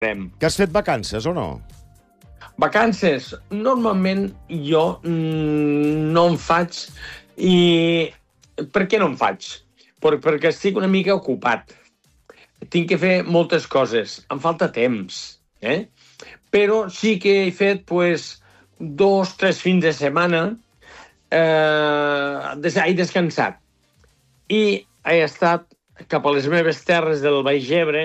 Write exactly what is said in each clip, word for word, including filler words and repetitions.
Que has fet vacances o no? Vacances, normalment jo mm, no en faig. I per què no en faig? Per, perquè estic una mica ocupat. Tinc que fer moltes coses. Em falta temps. Eh? Però sí que he fet pues, dos, tres fins de setmana. Eh, des, he descansat. I he estat cap a les meves terres del Baix Ebre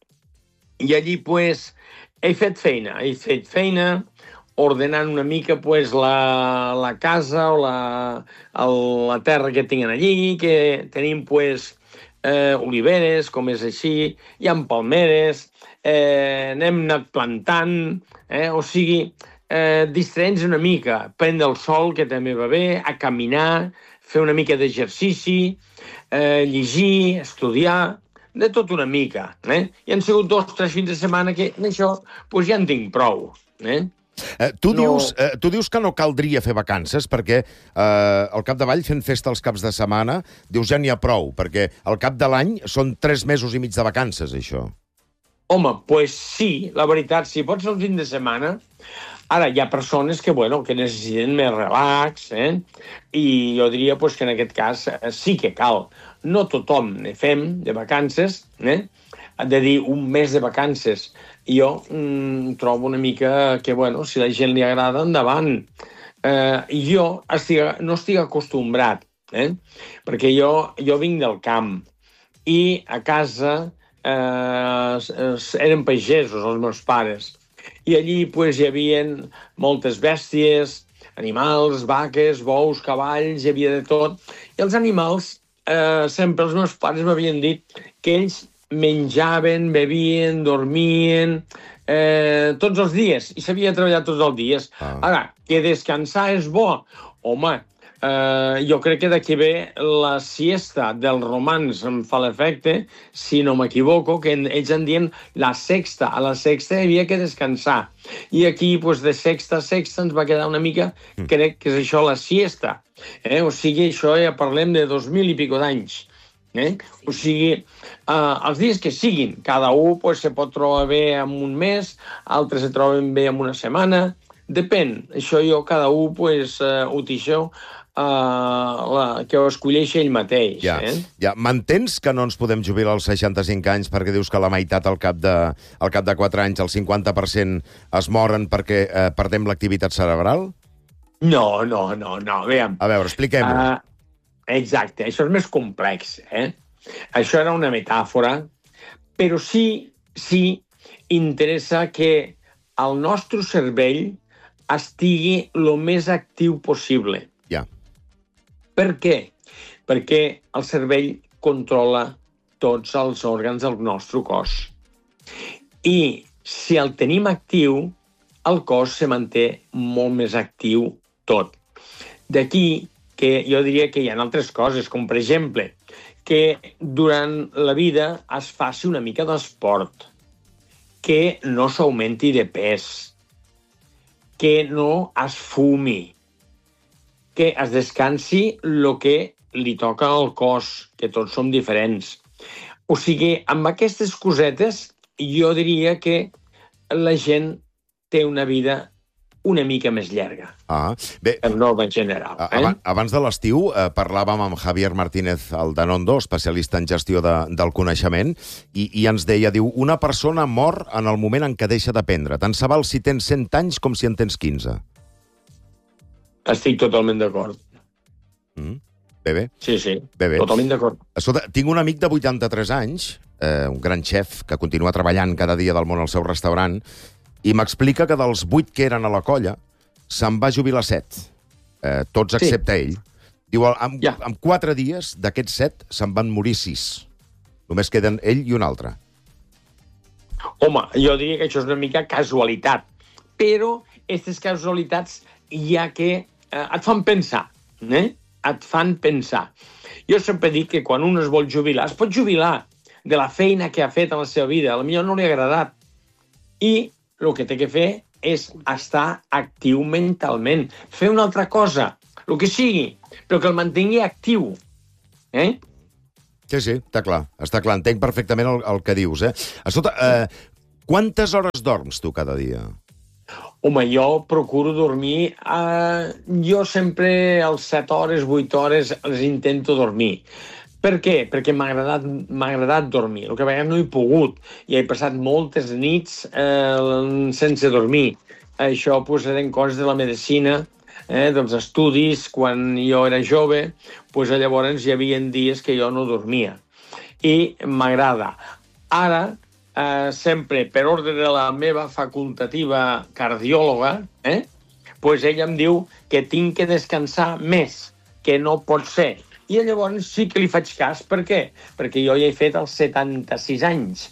i allí pues, he fet feina. He fet feina ordenant una mica pues, la, la casa o la, el, la terra que tinguin allí, que tenim pues, eh, oliveres, com és així, hi ha palmeres, eh, n'hem anat plantant, eh, o sigui, eh, distraents una mica, prendre el sol, que també va bé, a caminar, fer una mica d'exercici, eh, llegir, estudiar, de tot una mica. Eh? I han sigut dos o tres fins de setmana que d'això pues, ja en tinc prou. Eh? Eh, tu, No. dius, eh, tu dius que no caldria fer vacances perquè eh, al capdavall fent festa els caps de setmana dius ja n'hi ha prou, perquè al cap de l'any són tres mesos i mig de vacances, això. Home, pues sí, la veritat, si pots fer un fin de setmana. Ara, hi ha persones que, bueno, que necessiten més relax, eh? I jo diria pues, que en aquest cas eh, sí que cal. No tothom ne fem de vacances, eh? De dir un mes de vacances. Jo mm, trobo una mica que, bueno, si la gent li agrada, endavant. Eh, jo estic, no estic acostumbrat, eh? Perquè jo, jo vinc del camp i a casa eh, eren pagesos els meus pares. I allí pues, hi havia moltes bèsties, animals, vaques, bous, cavalls, hi havia de tot. I els animals, eh, sempre els meus pares m'havien dit que ells menjaven, bevien, dormien, eh, tots els dies, i s'havia treballat tots els dies. Ah. Ara, que descansar és bo. Home, eh, jo crec que d'aquí ve la siesta dels romans, em fa l'efecte, si no m'equivoco, que ells en diuen la sexta. A la sexta hi havia que descansar. I aquí, pues, de sexta a sexta, ens va quedar una mica, mm. crec que és això la siesta. Eh? O sigui, això ja parlem de dos mil i pico d'anys. Eh? O sigui, eh, els dies que siguin, cada un pues, se pot trobar bé en un mes, altres se troben bé en una setmana, depèn. Això jo, cada un, pues, eh, ho deixeu uh, la, que ho escolleixi ell mateix. Ja, eh? ja. M'entens que no ens podem jubilar als seixanta-cinc anys perquè dius que la meitat al cap de, al cap de quatre anys, el cinquanta per cent es moren perquè eh, perdem l'activitat cerebral? No, no, no, no. Aviam. A veure, expliquem-ho. Uh, exacte, això és més complex. Eh? Això era una metàfora, però sí, sí interessa que el nostre cervell estigui el més actiu possible. Ja. Per què? Perquè el cervell controla tots els òrgans del nostre cos. I si el tenim actiu, el cos se manté molt més actiu tot. D'aquí que jo diria que hi ha altres coses, com per exemple, que durant la vida es faci una mica d'esport, que no s'augmenti de pes, que no es fumi, que es descansi el que li toca al cos, que tots som diferents. O sigui, amb aquestes cosetes, jo diria que la gent té una vida una mica més llarga. Ah, bé, en norma general. Eh? Abans, abans de l'estiu eh, parlàvem amb Javier Martínez Aldanondo, especialista en gestió de, del coneixement, i, i ens deia, diu, una persona mor en el moment en què deixa d'aprendre. Tant se val si tens cent anys com si en tens quinze. Estic totalment d'acord. Mm. Bé, bé. Sí, sí, bé, bé. totalment d'acord. Escolta, tinc un amic de vuitanta-tres anys, eh, un gran xef, que continua treballant cada dia del món al seu restaurant, i m'explica que dels vuit que eren a la colla, se'n va jubilar set. Eh, tots excepte sí. ell. Diu, en, ja. en quatre dies, d'aquests set, se'n van morir sis. Només queden ell i un altre. Home, jo diria que això és una mica casualitat. Però aquestes casualitats ja que eh, et fan pensar. Eh? Et fan pensar. Jo sempre dic que quan un es vol jubilar, es pot jubilar de la feina que ha fet en la seva vida. A potser no li ha agradat. I el que té que fer és estar actiu mentalment. Fer una altra cosa, el que sigui, però que el mantingui actiu. Eh? Sí, sí, està clar. Està clar. Entenc perfectament el, el que dius. Eh? Escolta, eh, Quantes hores dorms tu cada dia? Home, jo procuro dormir... Eh, jo sempre a les set hores, vuit hores les intento dormir. Per què? Perquè m'ha agradat, m'ha agradat dormir. El que a vegades no he pogut. I he passat moltes nits eh, sense dormir. Això pues, eren coses de la medicina, eh, dels estudis. Quan jo era jove, pues, llavors hi havia dies que jo no dormia. I m'agrada. Ara, eh, sempre per ordre de la meva facultativa cardiòloga, eh, pues ella em diu que tinc que descansar més, que no pot ser. I llavors sí que li faig cas. Per què? Perquè jo ja he fet els setanta-sis anys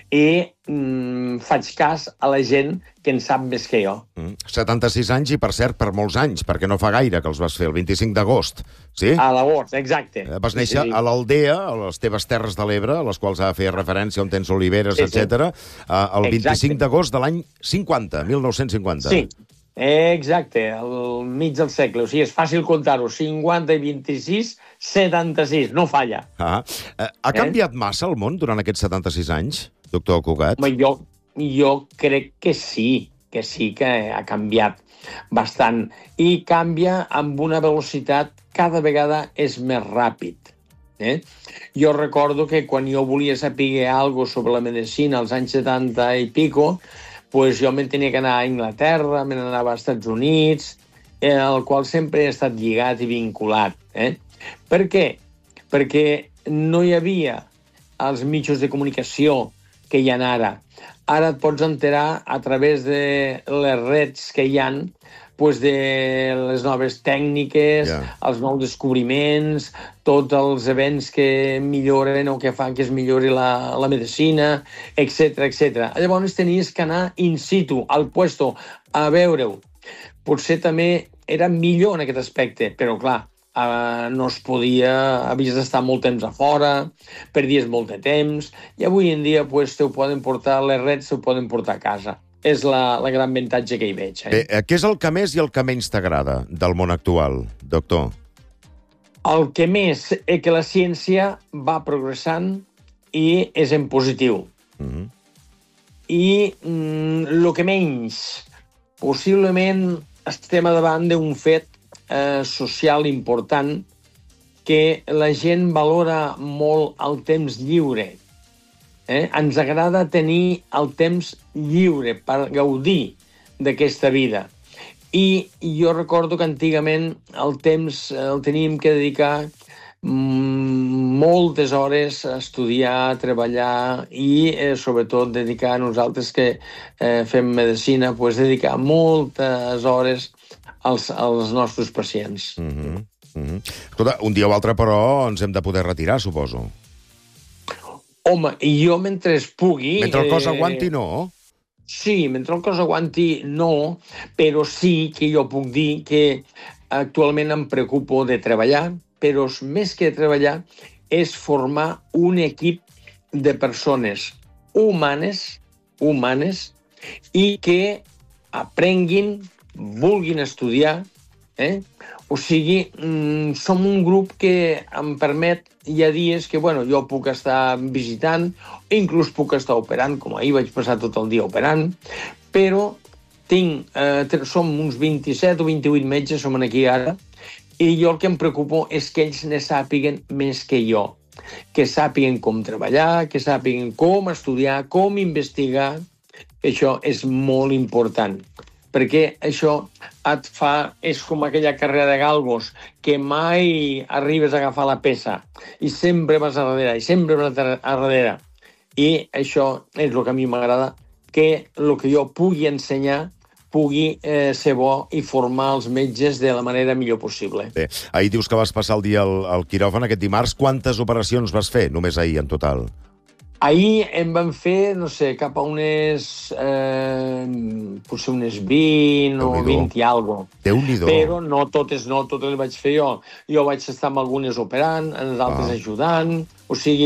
i mm, faig cas a la gent que en sap més que jo. Mm. setanta-sis anys i, per cert, per molts anys, perquè no fa gaire que els vas fer, el vint-i-cinc d'agost, sí? A l'agost, exacte. Vas néixer sí, sí. a l'Aldea, a les teves Terres de l'Ebre, a les quals ha fet referència, on tens oliveres, sí, etcètera, sí. el vint-i-cinc d'agost de l'any cinquanta, mil nou-cents cinquanta. Sí. Exacte, al mig del segle. O sigui, és fàcil comptar-ho. cinquanta i vint-i-sis, setanta-sis. No falla. Ah. Eh, ha canviat eh? massa el món durant aquests setanta-sis anys, doctor Cugat? Home, jo, jo crec que sí, que sí que ha canviat bastant. I canvia amb una velocitat cada vegada és més ràpid. Eh? Jo recordo que quan jo volia saber alguna cosa sobre la medicina als anys setanta i pico, pues jo me'n tenia que anar a Anglaterra, me n'anava als Estats Units, eh, al qual sempre he estat lligat i vinculat. Eh? Per què? Perquè no hi havia els mitjans de comunicació que hi ha ara. Ara et pots enterar a través de les reds que hi ha, pues de les noves tècniques, yeah. els nous descobriments, tots els events que milloren o que fan que es millori la, la medicina, etcètera, etcètera. Llavors tenies que anar in situ, al puesto, a veure-ho. Potser també era millor en aquest aspecte, però clar, eh, no es podia, havies d'estar molt temps a fora, perdies molt de temps, i avui en dia pues, te'ho poden portar, les reds te'ho poden portar a casa. És la, la gran avantatge que hi veig. Eh? Bé, què és el que més i el que menys t'agrada del món actual, doctor? El que més és que la ciència va progressant i és en positiu. Mm-hmm. I mm, el que menys, possiblement estem davant d'un fet eh, social important que la gent valora molt el temps lliure. Eh? Ens agrada tenir el temps lliure per gaudir d'aquesta vida. I jo recordo que antigament el temps el teníem que dedicar moltes hores a estudiar, a treballar i, eh, sobretot, dedicar a nosaltres que eh, fem medicina, pues, dedicar moltes hores als, als nostres pacients. Mm-hmm. Mm-hmm. Escolta, un dia o altre, però, ens hem de poder retirar, suposo. Home, i jo mentre es pugui... Mentre el cos aguanti, no? Sí, mentre el cos aguanti, no, però sí que jo puc dir que actualment em preocupo de treballar, però més que de treballar és formar un equip de persones humanes, humanes, i que aprenguin, vulguin estudiar, eh? O sigui, mm, som un grup que em permet, hi ha dies que, bueno, jo puc estar visitant, inclús puc estar operant, com ahir vaig passar tot el dia operant, però tinc, eh, som uns vint-i-set o vint-i-vuit metges, som aquí ara, i jo el que em preocupo és que ells ne sàpiguen més que jo, que sàpiguen com treballar, que sàpiguen com estudiar, com investigar. Això és molt important, perquè això et fa... És com aquella carrera de galgos, que mai arribes a agafar la peça, i sempre vas a darrere, i sempre vas a darrere. I això és el que a mi m'agrada, que el que jo pugui ensenyar pugui eh, ser bo i formar els metges de la manera millor possible. Bé, ahir dius que vas passar el dia al, al quiròfan aquest dimarts. Quantes operacions vas fer, només ahir, en total? Ahir em van fer, no sé, cap a unes... Eh, potser unes vint o vint i alguna cosa. Déu-n'hi-do. Però no totes, no totes les vaig fer jo. Jo vaig estar amb algunes operant, amb altres ah. ajudant. O sigui,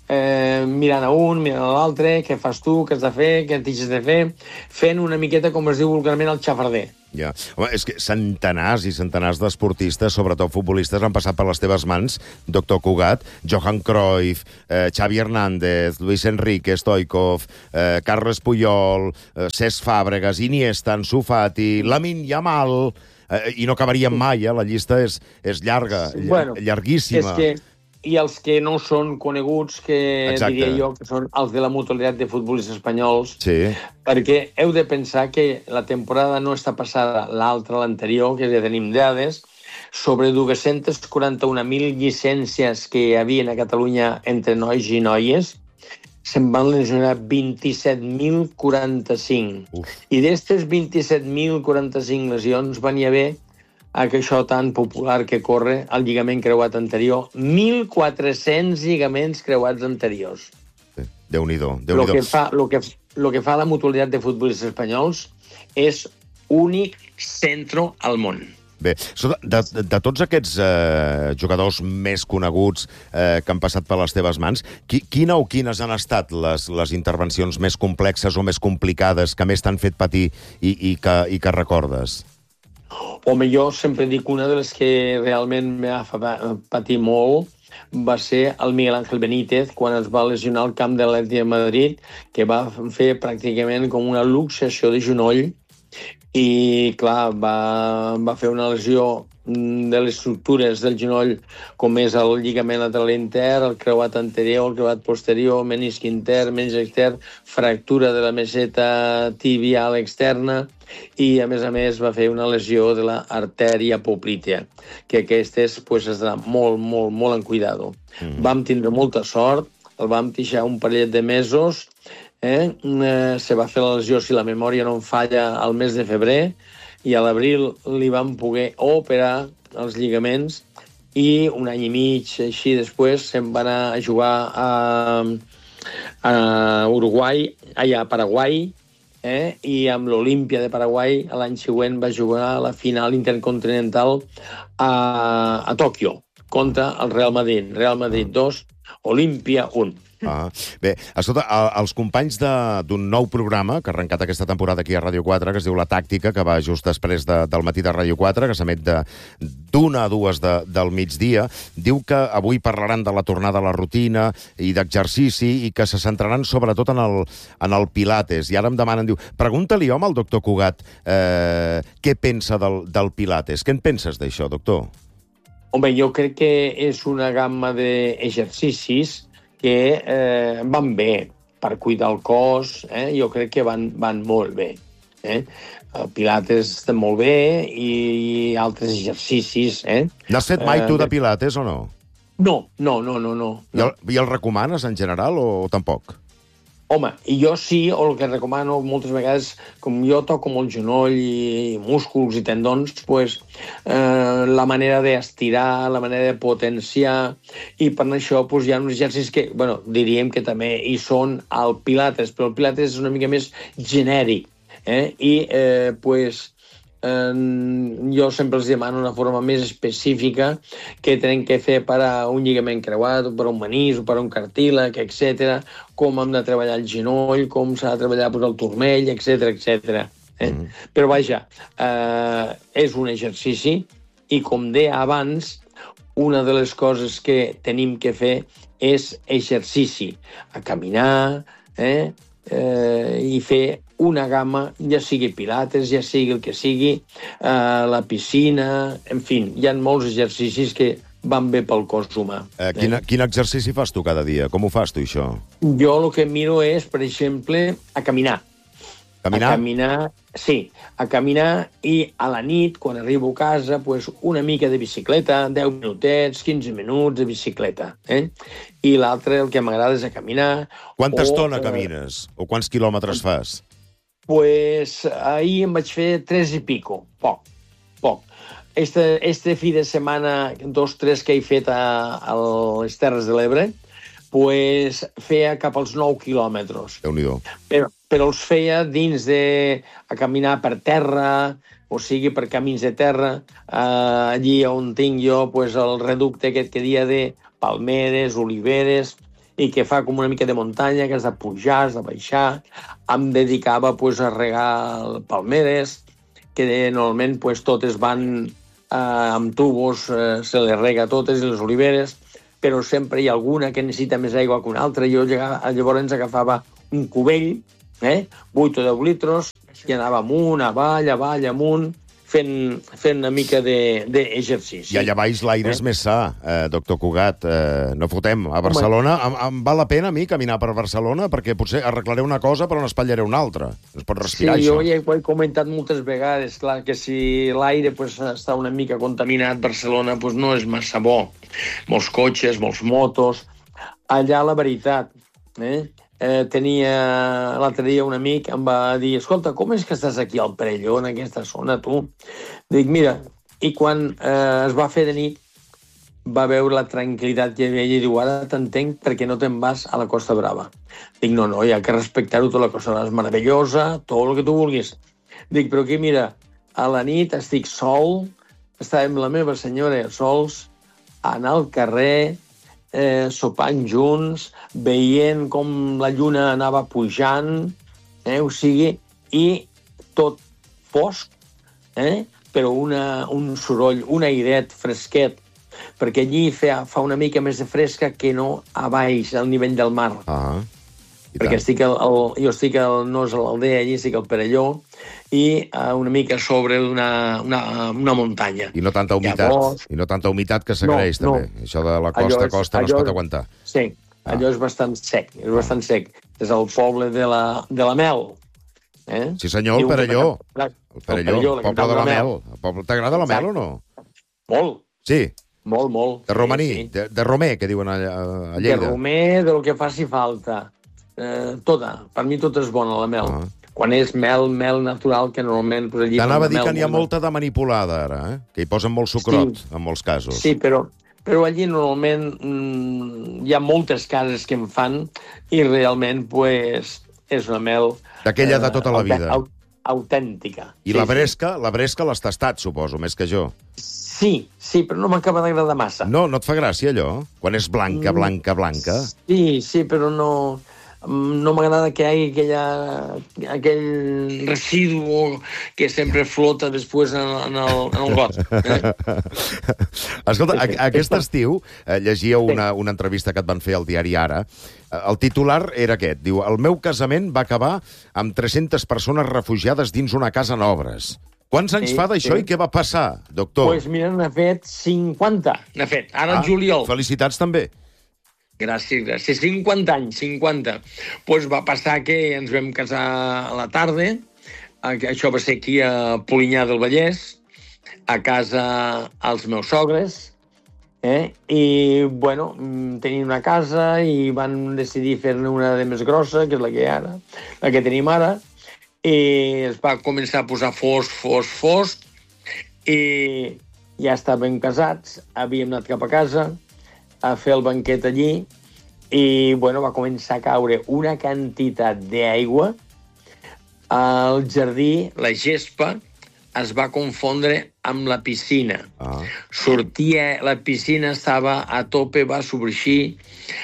eh, mirant a un, mirant a l'altre, què fas tu, què has de fer, què t'has de fer, fent una miqueta, com es diu vulgarment, el xafarder. Ja. Home, és que centenars i centenars d'esportistes, sobretot futbolistes, han passat per les teves mans, doctor Cugat, Johan Cruyff, eh, Xavi Hernández, Luis Enrique Stoichkov, eh, Carles Puyol, eh, Cesc Fàbregas, Iniesta, Ansu Fati, Lamine Yamal, eh, i no acabaríem mai, eh? La llista és, és llarga, Bueno, llarguíssima. És que i els que no són coneguts, que Exacte. diria jo que són els de la mutualitat de futbolistes espanyols, Sí. perquè heu de pensar que la temporada no està passada l'altra, l'anterior, que ja tenim dades, sobre dos-centes quaranta-una mil llicències que hi havia a Catalunya entre nois i noies, se'n van lesionar vint-i-set mil quaranta-cinc. Uf. I d'aquestes vint-i-set mil quaranta-cinc lesions van hi haver a que això tan popular que corre, el lligament creuat anterior, mil quatre-cents lligaments creuats anteriors. Déu-n'hi-do, El Déu-n'hi-do. que fa, lo que, lo que fa la mutualitat de futbolistes espanyols és únic centre al món. Bé, de, de, de tots aquests eh, jugadors més coneguts eh, que han passat per les teves mans, qui, quina o quines han estat les, les intervencions més complexes o més complicades que més t'han fet patir i, i, que, i que recordes? Home, jo sempre dic una de les que realment m'ha fet patir molt va ser el Miguel Ángel Benítez, quan es va lesionar al camp de l'Atlètic de Madrid, que va fer pràcticament com una luxació de genoll i, clar, va, va fer una lesió de les estructures del genoll, com és el lligament lateral intern, el creuat anterior, el creuat posterior, menisc intern, menisc extern, fractura de la meseta tibial externa i, a més a més, va fer una lesió de l'artèria poplítea, que aquestes pues, has d'anar molt, molt, molt en cuidado. Mm. Vam tindre molta sort, el vam deixar un parell de mesos, eh? Eh, se va fer la lesió, si la memòria no em falla, al mes de febrer, i a l'abril li van poder operar els lligaments i un any i mig així després se'n va anar a jugar a, a Uruguai, allà a Paraguai, eh? I amb l'Olímpia de Paraguai l'any següent va jugar a la final intercontinental a, a Tòquio contra el Real Madrid. Real Madrid dos, Olímpia un. Ah, bé, escolta, els companys d'un nou programa que ha arrencat aquesta temporada aquí a Ràdio quatre, que es diu La Tàctica, que va just després de, del matí de Ràdio quatre, que s'emet d'una a dues de, del migdia, diu que avui parlaran de la tornada a la rutina i d'exercici i que se centraran sobretot en el, en el pilates. I ara em demanen, diu, pregunta-li, home, al doctor Cugat, eh, què pensa del, del pilates. Què en penses d'això, doctor? Home, jo crec que és una gamma d'exercicis que eh, van bé per cuidar el cos, eh? Jo crec que van, van molt bé. Eh? El pilates està molt bé i, i altres exercicis. Eh? N'has fet mai tu de pilates o no? No, no, no, no. no. I el, i el recomanes en general o, o tampoc? Home, i jo sí, o el que recomano moltes vegades, com jo toco molt genoll i músculs i tendons, pues, eh, la manera d'estirar, la manera de potenciar, i per això pues, hi ha uns exercicis que, bueno, diríem que també hi són al pilates, però el pilates és una mica més genèric, eh? I, eh, pues, eh, jo sempre els demano una forma més específica que tenen que fer per a un lligament creuat, o per a un menisc, o per a un cartílag, etcètera, com hem de treballar el genoll, com s'ha de treballar pues, el turmell, etcètera, etcètera. Eh? Mm. Però vaja, eh, és un exercici i, com deia abans, una de les coses que tenim que fer és exercici, a caminar, eh? Eh, i fer una gamma, ja sigui pilates, ja sigui el que sigui, eh, la piscina, en fi, hi ha molts exercicis que van bé pel cos humà. Eh, quin, eh? Quin exercici fas tu cada dia? Com ho fas tu, això? Jo el que miro és, per exemple, a caminar. Caminar? A caminar, sí, a caminar i a la nit, quan arribo a casa, pues, una mica de bicicleta, deu minutets, quinze minuts de bicicleta. Eh? I l'altre, el que m'agrada és a caminar. Quanta o, estona eh, camines? O quants quilòmetres fas? Pues ahir em vaig fer tres i pico, poc, poc. Este, este fi de setmana, dos, tres que he fet a, a les Terres de l'Ebre, pues feia cap als nou quilòmetres. Déu-n'hi-do. Però, però els feia dins de... a caminar per terra, o sigui, per camins de terra, eh, allí on tinc jo pues, el reducte aquest que dia de palmeres, oliveres, i que fa com una mica de muntanya, que has de pujar, has de baixar. Em dedicava pues, a regar palmeres, que normalment pues, totes van eh, amb tubos, eh, se les rega totes, i les oliveres, però sempre hi ha alguna que necessita més aigua que una altra. Jo llavors agafava un cubell, eh, vuit o deu litres, i anava amunt, avall, avall, amunt, fent, fent una mica d'exercici. I allà baix l'aire eh? és més sa, eh, doctor Cugat. Eh, no fotem. A Barcelona em, em val la pena a mi caminar per Barcelona perquè potser arreglaré una cosa però n'espatllaré una altra. Es pot respirar, sí, això. Sí, jo ja ho he comentat moltes vegades. Clar, que si l'aire pues, està una mica contaminat, Barcelona pues, no és massa bo. Molts cotxes, molts motos. Allà, la veritat, eh? Eh, tenia l'altre dia un amic em va dir, escolta, com és que estàs aquí al Perelló, en aquesta zona, tu? Dic, mira, i quan eh, es va fer de nit va veure la tranquil·litat que hi havia i diu, ara t'entenc perquè no te'n vas a la Costa Brava. Dic, no, no, hi ha que respectar-ho, tota la Costa Brava és meravellosa, tot el que tu vulguis. Dic, però aquí, mira, a la nit estic sol, estàvem la meva senyora sols, anar al carrer, Eh, sopant junts, veient com la lluna anava pujant, eh, o sigui, i tot fosc, eh, però una, un soroll, un airet fresquet, perquè allí fa, fa una mica més de fresca que no a baix, al nivell del mar. Ah, perquè estic al, al, jo estic al, no és a l'Aldea, allí estic al Perelló, i uh, una mica sobre una, una, una muntanya. I no tanta humitat, Llavors... i no tanta humitat que s'agraeix, no, també. No. Això de la costa a costa no es pot aguantar. Sí, ah. allò és bastant sec, és bastant sec. És el poble de la, de la Mel. Eh? Sí, senyor, el Perelló. El Perelló, el poble de la Mel. T'agrada la Mel o no? Molt. Sí. Molt, molt. De romaní, sí, sí. De, de romer, que diuen a, a Lleida. De romer, del que faci falta. Eh, tota. Per mi tot és bona, la mel. Ah. Quan és mel, mel natural, que normalment... Pues, allí t'anava a dir que n'hi ha molta de manipulada, ara, eh? Que hi posen molt sucrot, sí, en molts casos. Sí, però, però allí normalment mm, hi ha moltes cases que en fan i realment pues, és una mel... D'aquella de tota la vida. Aut autèntica. I sí, la bresca, sí. La bresca l'has tastat, suposo, més que jo. Sí, sí, però no m'acaba d'agradar massa. No, no et fa gràcia, allò? Quan és blanca, blanca, blanca? Sí, sí, però no... No m'agrada que hi hagi aquella, aquell residu que sempre flota després en, en, el, en el got. Eh? Escolta, sí, sí. Aquest estiu eh, llegia una, una entrevista que et van fer al diari Ara. El titular era aquest. Diu, el meu casament va acabar amb tres-centes persones refugiades dins una casa en obres. Quants anys sí, fa d'això sí. I què va passar, doctor? Doncs pues mira, n'ha fet cinquanta. N'ha fet, ara ah, el juliol. Felicitats també. Gràcies, gràcies. cinquanta anys, cinquanta. Doncs pues va passar que ens vam casar a la tarda. Això va ser aquí a Polinyà del Vallès, a casa als meus sogres. Eh? I, bueno, tenien una casa i van decidir fer-ne una de més grossa, que és la que hi ha ara, la que tenim ara. I es va començar a posar fosc, fosc, fosc. I ja estàvem casats, havíem anat cap a casa a fer el banquet allí i, bueno, va començar a caure una quantitat d'aigua al jardí, la gespa es va confondre amb la piscina. Ah. Sortia, la piscina estava a tope, va sobreeixir,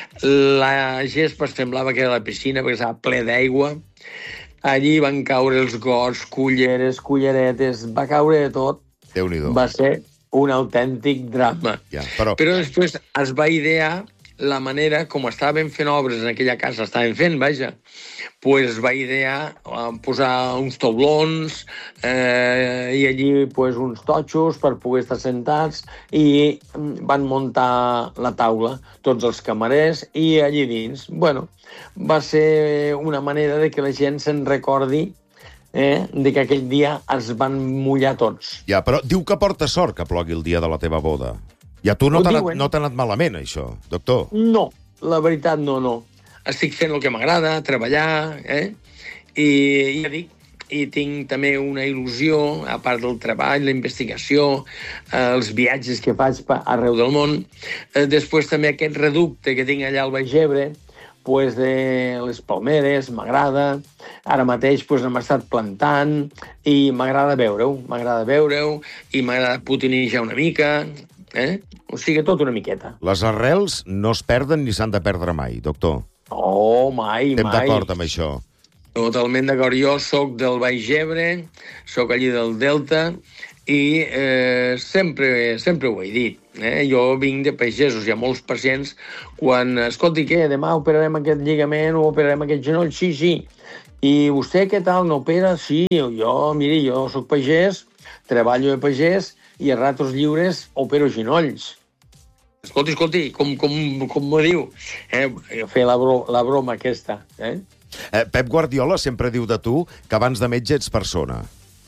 la gespa semblava que era la piscina perquè estava ple d'aigua. Allí van caure els gots, culleres, culleretes, va caure de tot. Déu-n'hi-do. Va ser un autèntic drama. Ja, però... però després es va idear la manera, com estaven fent obres en aquella casa, estaven fent, vaja, pues va idear posar uns taulons eh, i allí pues, uns totxos per poder estar sentats i van muntar la taula, tots els camarers i allí dins. Bueno, va ser una manera de que la gent se'n recordi Eh, de que aquell dia es van mullar tots. Ja, però diu que porta sort que plogui el dia de la teva boda. I a tu no t'ha anat, no t'ha anat malament, això, doctor? No, la veritat no, no. Estic fent el que m'agrada, treballar, eh? I ja dic, i tinc també una il·lusió, a part del treball, la investigació, eh, els viatges que faig arreu del món. Eh, després també aquest reducte que tinc allà al Baix Ebre, pues de les palmeres, m'agrada. Ara mateix pues, hem estat plantant i m'agrada veure-ho, m'agrada veure-ho i m'agrada putinejar una mica eh? O sigui, tot una miqueta. Les arrels no es perden ni s'han de perdre mai, doctor. Oh, mai, Estem mai. d'acord amb això. Totalment d'acord. Jo sóc del Baix Ebre, sóc allí del Delta, i eh, sempre, sempre ho he dit. Eh? Jo vinc de pagesos, hi ha molts pacients quan, escolti, què, demà operarem aquest lligament o operarem aquest genoll? Sí, sí. I vostè què tal, no opera? Sí, jo, miri, jo sóc pagès, treballo de pagès i a ratos lliures opero genolls. Escolti, escolti, com, com, com m'ho diu? Eh? Fer la, bro, la broma aquesta. Eh? Eh, Pep Guardiola sempre diu de tu que abans de metge ets persona.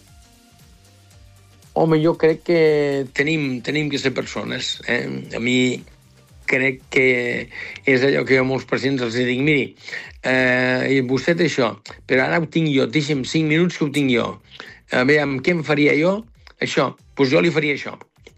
Home, jo crec que tenim, tenim que ser persones. Eh? A mi crec que és allò que jo a molts pacients els dic, miri, eh, vostè té això, però ara ho tinc jo, deixi'm cinc minuts que ho tinc jo. A veure, amb què em faria jo? Això, doncs jo li faria això.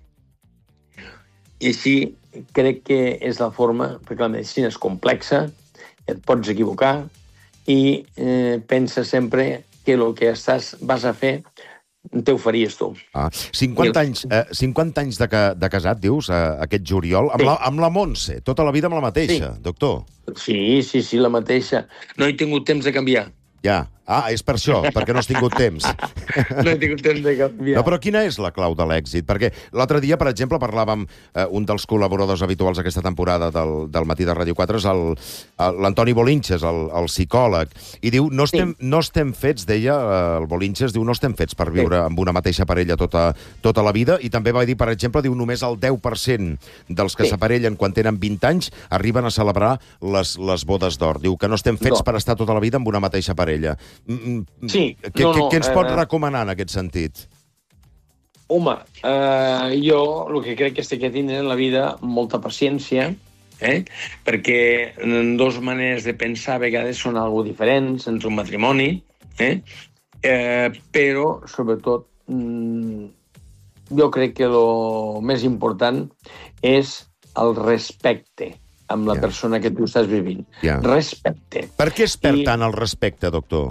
I així crec que és la forma, perquè la medicina és complexa, et pots equivocar, i eh, pensa sempre que el que estàs, vas a fer te ho faries tu. Ah, cinquanta anys, eh, cinquanta anys de, ca, de casat, dius, eh, aquest juliol, amb, sí. la, amb la Montse, tota la vida amb la mateixa, sí. Doctor. Sí, sí, sí, la mateixa. No he tingut temps de canviar. Ja. Ah, és per això, perquè no has tingut temps. No he tingut temps de canviar. No, però quina és la clau de l'èxit? Perquè l'altre dia, per exemple, parlàvem, eh, un dels col·laboradors habituals aquesta temporada del, del Matí de Ràdio quatre és l'Antoni Bolinches, el, el psicòleg, i diu, no estem, sí. no estem fets, deia el Bolinches, diu, no estem fets per viure sí. amb una mateixa parella tota, tota la vida, i també va dir, per exemple, diu, només el deu per cent dels que sí. s'aparellen quan tenen vint anys arriben a celebrar les, les bodes d'or. Diu que no estem fets no. per estar tota la vida amb una mateixa parella. Sí, què, no, no, què ens pot eh, recomanar en aquest sentit? Home, eh, jo el que crec que és que tindre en la vida molta paciència, eh? perquè dos maneres de pensar a vegades són algo diferents entre un matrimoni, eh? Eh, però, sobretot, jo crec que el més important és el respecte amb la yeah. persona que tu estàs vivint. Yeah. Respecte. Per què es perd I... tant el respecte, doctor?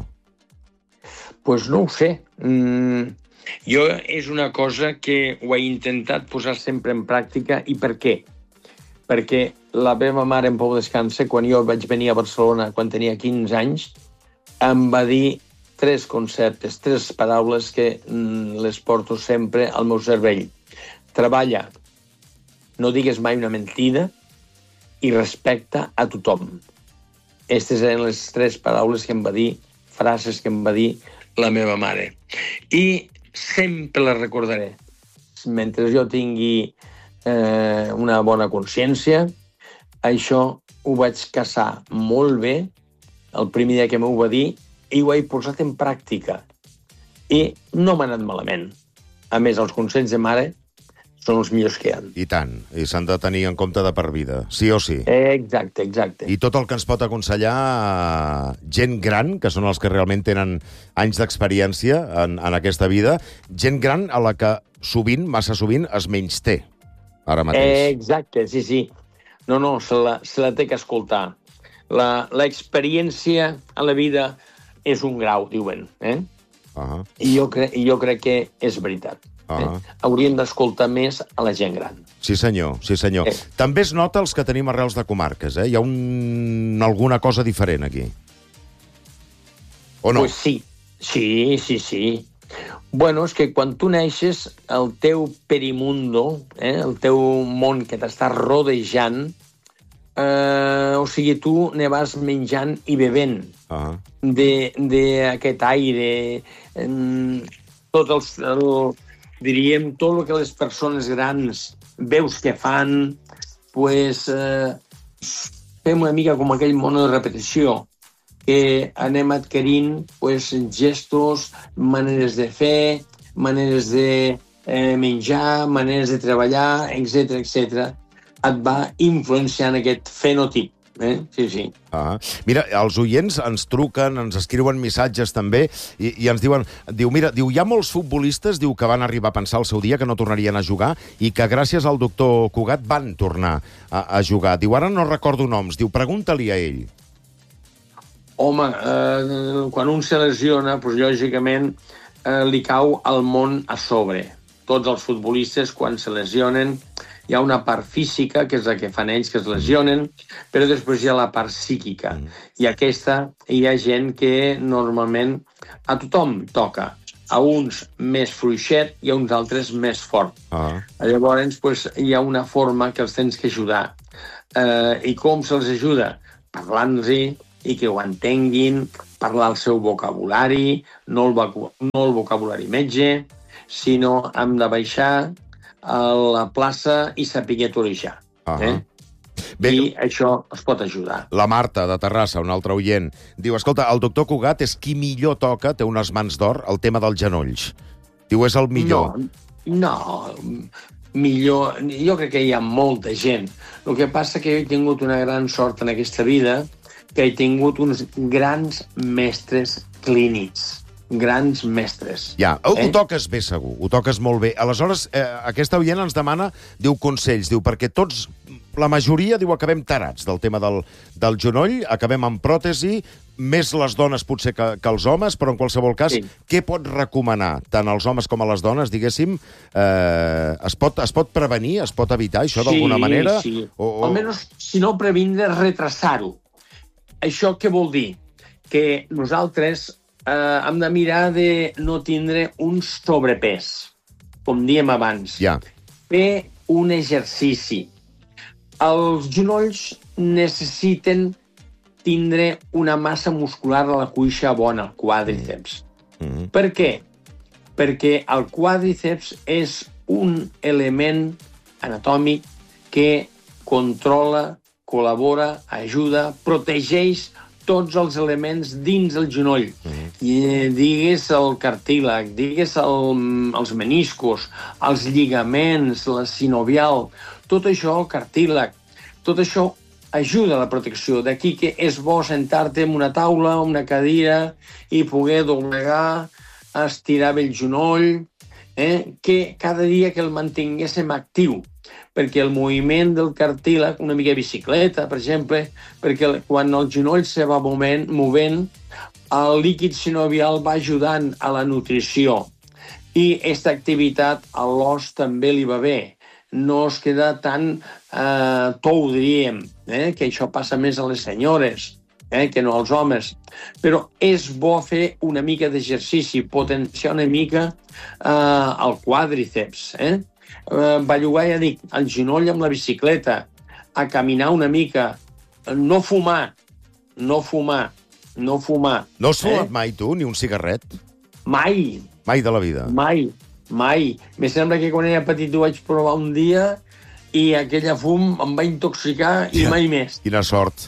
Pues no ho sé. Mm, jo és una cosa que ho he intentat posar sempre en pràctica. I per què? Perquè la meva mare, en pau descanse, quan jo vaig venir a Barcelona, quan tenia quinze anys, em va dir tres conceptes, tres paraules que mm, les porto sempre al meu cervell. Treballa, no digues mai una mentida, i respecta a tothom. Aquestes eren les tres paraules que em va dir, frases que em va dir la meva mare. I sempre les recordaré. Mentre jo tingui eh, una bona consciència, això ho vaig caçar molt bé el primer dia que m'ho va dir i ho he posat en pràctica. I no m'ha anat malament. A més, els consells de mare són els millors que hi ha. I tant, i s'han de tenir en compte de per vida, sí o sí. Exacte, exacte. I tot el que ens pot aconsellar gent gran, que són els que realment tenen anys d'experiència en, en aquesta vida, gent gran a la que sovint, massa sovint, es menysté ara mateix. Exacte, sí, sí. No, no, se la, se la té que escoltar. L'experiència a la vida és un grau, diuen. Eh? Uh-huh. I, jo cre I jo crec que és veritat. Uh-huh. Eh? Hauríem d'escoltar més a la gent gran. Sí, senyor, sí, senyor. Eh. També es nota els que tenim arrels de comarques, eh? Hi ha un... alguna cosa diferent aquí. O no? Pues sí, sí, sí, sí. Bueno, és que quan tu neixes, el teu perimundo, eh? el teu món que t'està rodejant, eh, o sigui, tu ne vas menjant i bevent uh-huh. d'aquest aire, eh, tot els... El, diríem, tot el que les persones grans veus que fan, pues, eh, fem una mica com aquell mono de repetició, que anem adquirint pues, gestos, maneres de fer, maneres de eh, menjar, maneres de treballar, etcètera, etcètera. Et va influenciant aquest fenotip. Eh? Sí, sí. Ah, mira, els oients ens truquen, ens escriuen missatges també i, i ens diuen, diu, mira, diu, hi ha molts futbolistes, diu, que van arribar a pensar el seu dia que no tornarien a jugar i que gràcies al doctor Cugat van tornar a, a jugar. Diu, ara no recordo noms, diu, pregunta-li a ell. Home, eh, quan un se lesiona, doncs, lògicament, eh, li cau el món a sobre. Tots els futbolistes, quan se lesionen, Hi ha una part física, que és la que fan ells, que es lesionen, però després hi ha la part psíquica. I aquesta hi ha gent que normalment a tothom toca. A uns més fluixet i a uns altres més fort. Ah. Llavors pues, hi ha una forma que els tens que ajudar. Eh, I com se'ls ajuda? Parlant-hi i que ho entenguin, parlar el seu vocabulari, no el, no el vocabulari metge, sinó hem de baixar a la plaça i saber torejar. Uh -huh. eh? Bé, I això es pot ajudar. La Marta, de Terrassa, un altre oient, diu, escolta, el doctor Cugat és qui millor toca, té unes mans d'or, el tema dels genolls. Diu, és el millor. No, no, millor... Jo crec que hi ha molta gent. El que passa que jo he tingut una gran sort en aquesta vida, que he tingut uns grans mestres clínics. Grans mestres. Ja, ho, eh? ho toques bé, segur, ho toques molt bé. Aleshores, eh, aquesta oient ens demana, diu, consells, diu, perquè tots, la majoria, diu, acabem tarats del tema del, del genoll, acabem amb pròtesi, més les dones potser que, que els homes, però en qualsevol cas, sí. Què pot recomanar tant als homes com a les dones, diguéssim? Eh, es, pot, es pot prevenir, es pot evitar això d'alguna sí, manera? Sí, sí. O... Almenys, si no previndre, retrasar-ho. Això què vol dir? Que nosaltres eh, hem de mirar de no tindre un sobrepès, com diem abans. Ja. Fer un exercici. Els genolls necessiten tindre una massa muscular a la cuixa bona, el quàdriceps. Mm-hmm. Per què? Perquè el quàdriceps és un element anatòmic que controla, col·labora, ajuda, protegeix tots els elements dins el genoll. Mm-hmm. I, digues el cartílag, digues el, els meniscos, els lligaments, la sinovial, tot això, el cartílag, tot això ajuda a la protecció. D'aquí que és bo sentar-te en una taula, una cadira, i poder doblegar, estirar bé el genoll, eh? Que cada dia que el mantinguéssim actiu, perquè el moviment del cartílag, una mica de bicicleta, per exemple, perquè quan el genoll se va movent, movent el líquid sinovial va ajudant a la nutrició. I aquesta activitat a l'os també li va bé. No es queda tan eh, tou, diríem, eh? Que això passa més a les senyores, eh? Que no als homes. Però és bo fer una mica d'exercici, potenciar una mica eh, el quàdriceps, eh? Uh, bellugar, ja dic, el genoll amb la bicicleta, a caminar una mica, no fumar, no fumar, no fumar. No has fumat eh? mai, tu, ni un cigarret? Mai. Mai de la vida? Mai, mai. Me sembla que quan era petit ho vaig provar un dia i aquella fum em va intoxicar i ja. Mai més. Quina sort.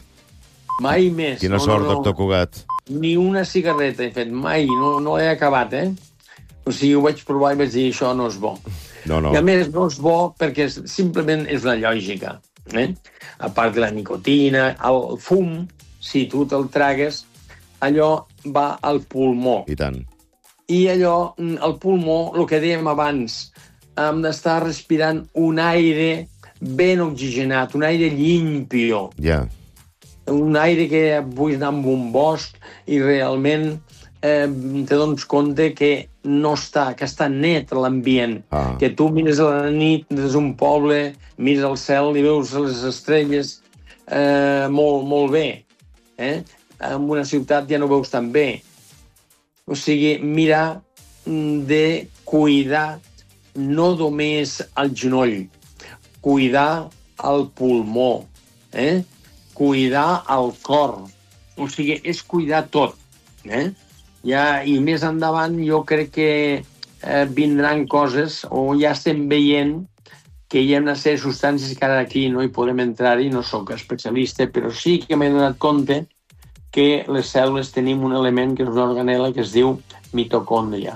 Mai més. Quina no, sort, no, no. doctor Cugat. Ni una cigarreta he fet, mai, no, no he acabat, eh? O sigui, ho vaig provar i vaig dir, això no és bo. No, no. I a més no és bo perquè simplement és una lògica. Eh? A part de la nicotina, el fum, si tu te'l tragues, allò va al pulmó. I tant. I allò, el pulmó, el que dèiem abans, hem d'estar respirant un aire ben oxigenat, un aire limpio. Ja. Yeah. Un aire que vull anar amb un bosc i realment eh, te dones compte que no està, que està net l'ambient. Ah. Que tu mires a la nit des d'un poble, mires al cel i veus les estrelles eh, molt, molt bé. Eh? En una ciutat ja no veus tan bé. O sigui, mirar de cuidar no només el genoll, cuidar el pulmó, eh? Cuidar el cor. O sigui, és cuidar tot. Eh? Ja, i més endavant jo crec que eh, vindran coses, o ja estem veient que hi ha una sèrie de substàncies que ara aquí no hi podem entrar-hi, no sóc especialista, però sí que m'he donat compte que les cèl·lules tenim un element que és una organela que es diu mitocòndria.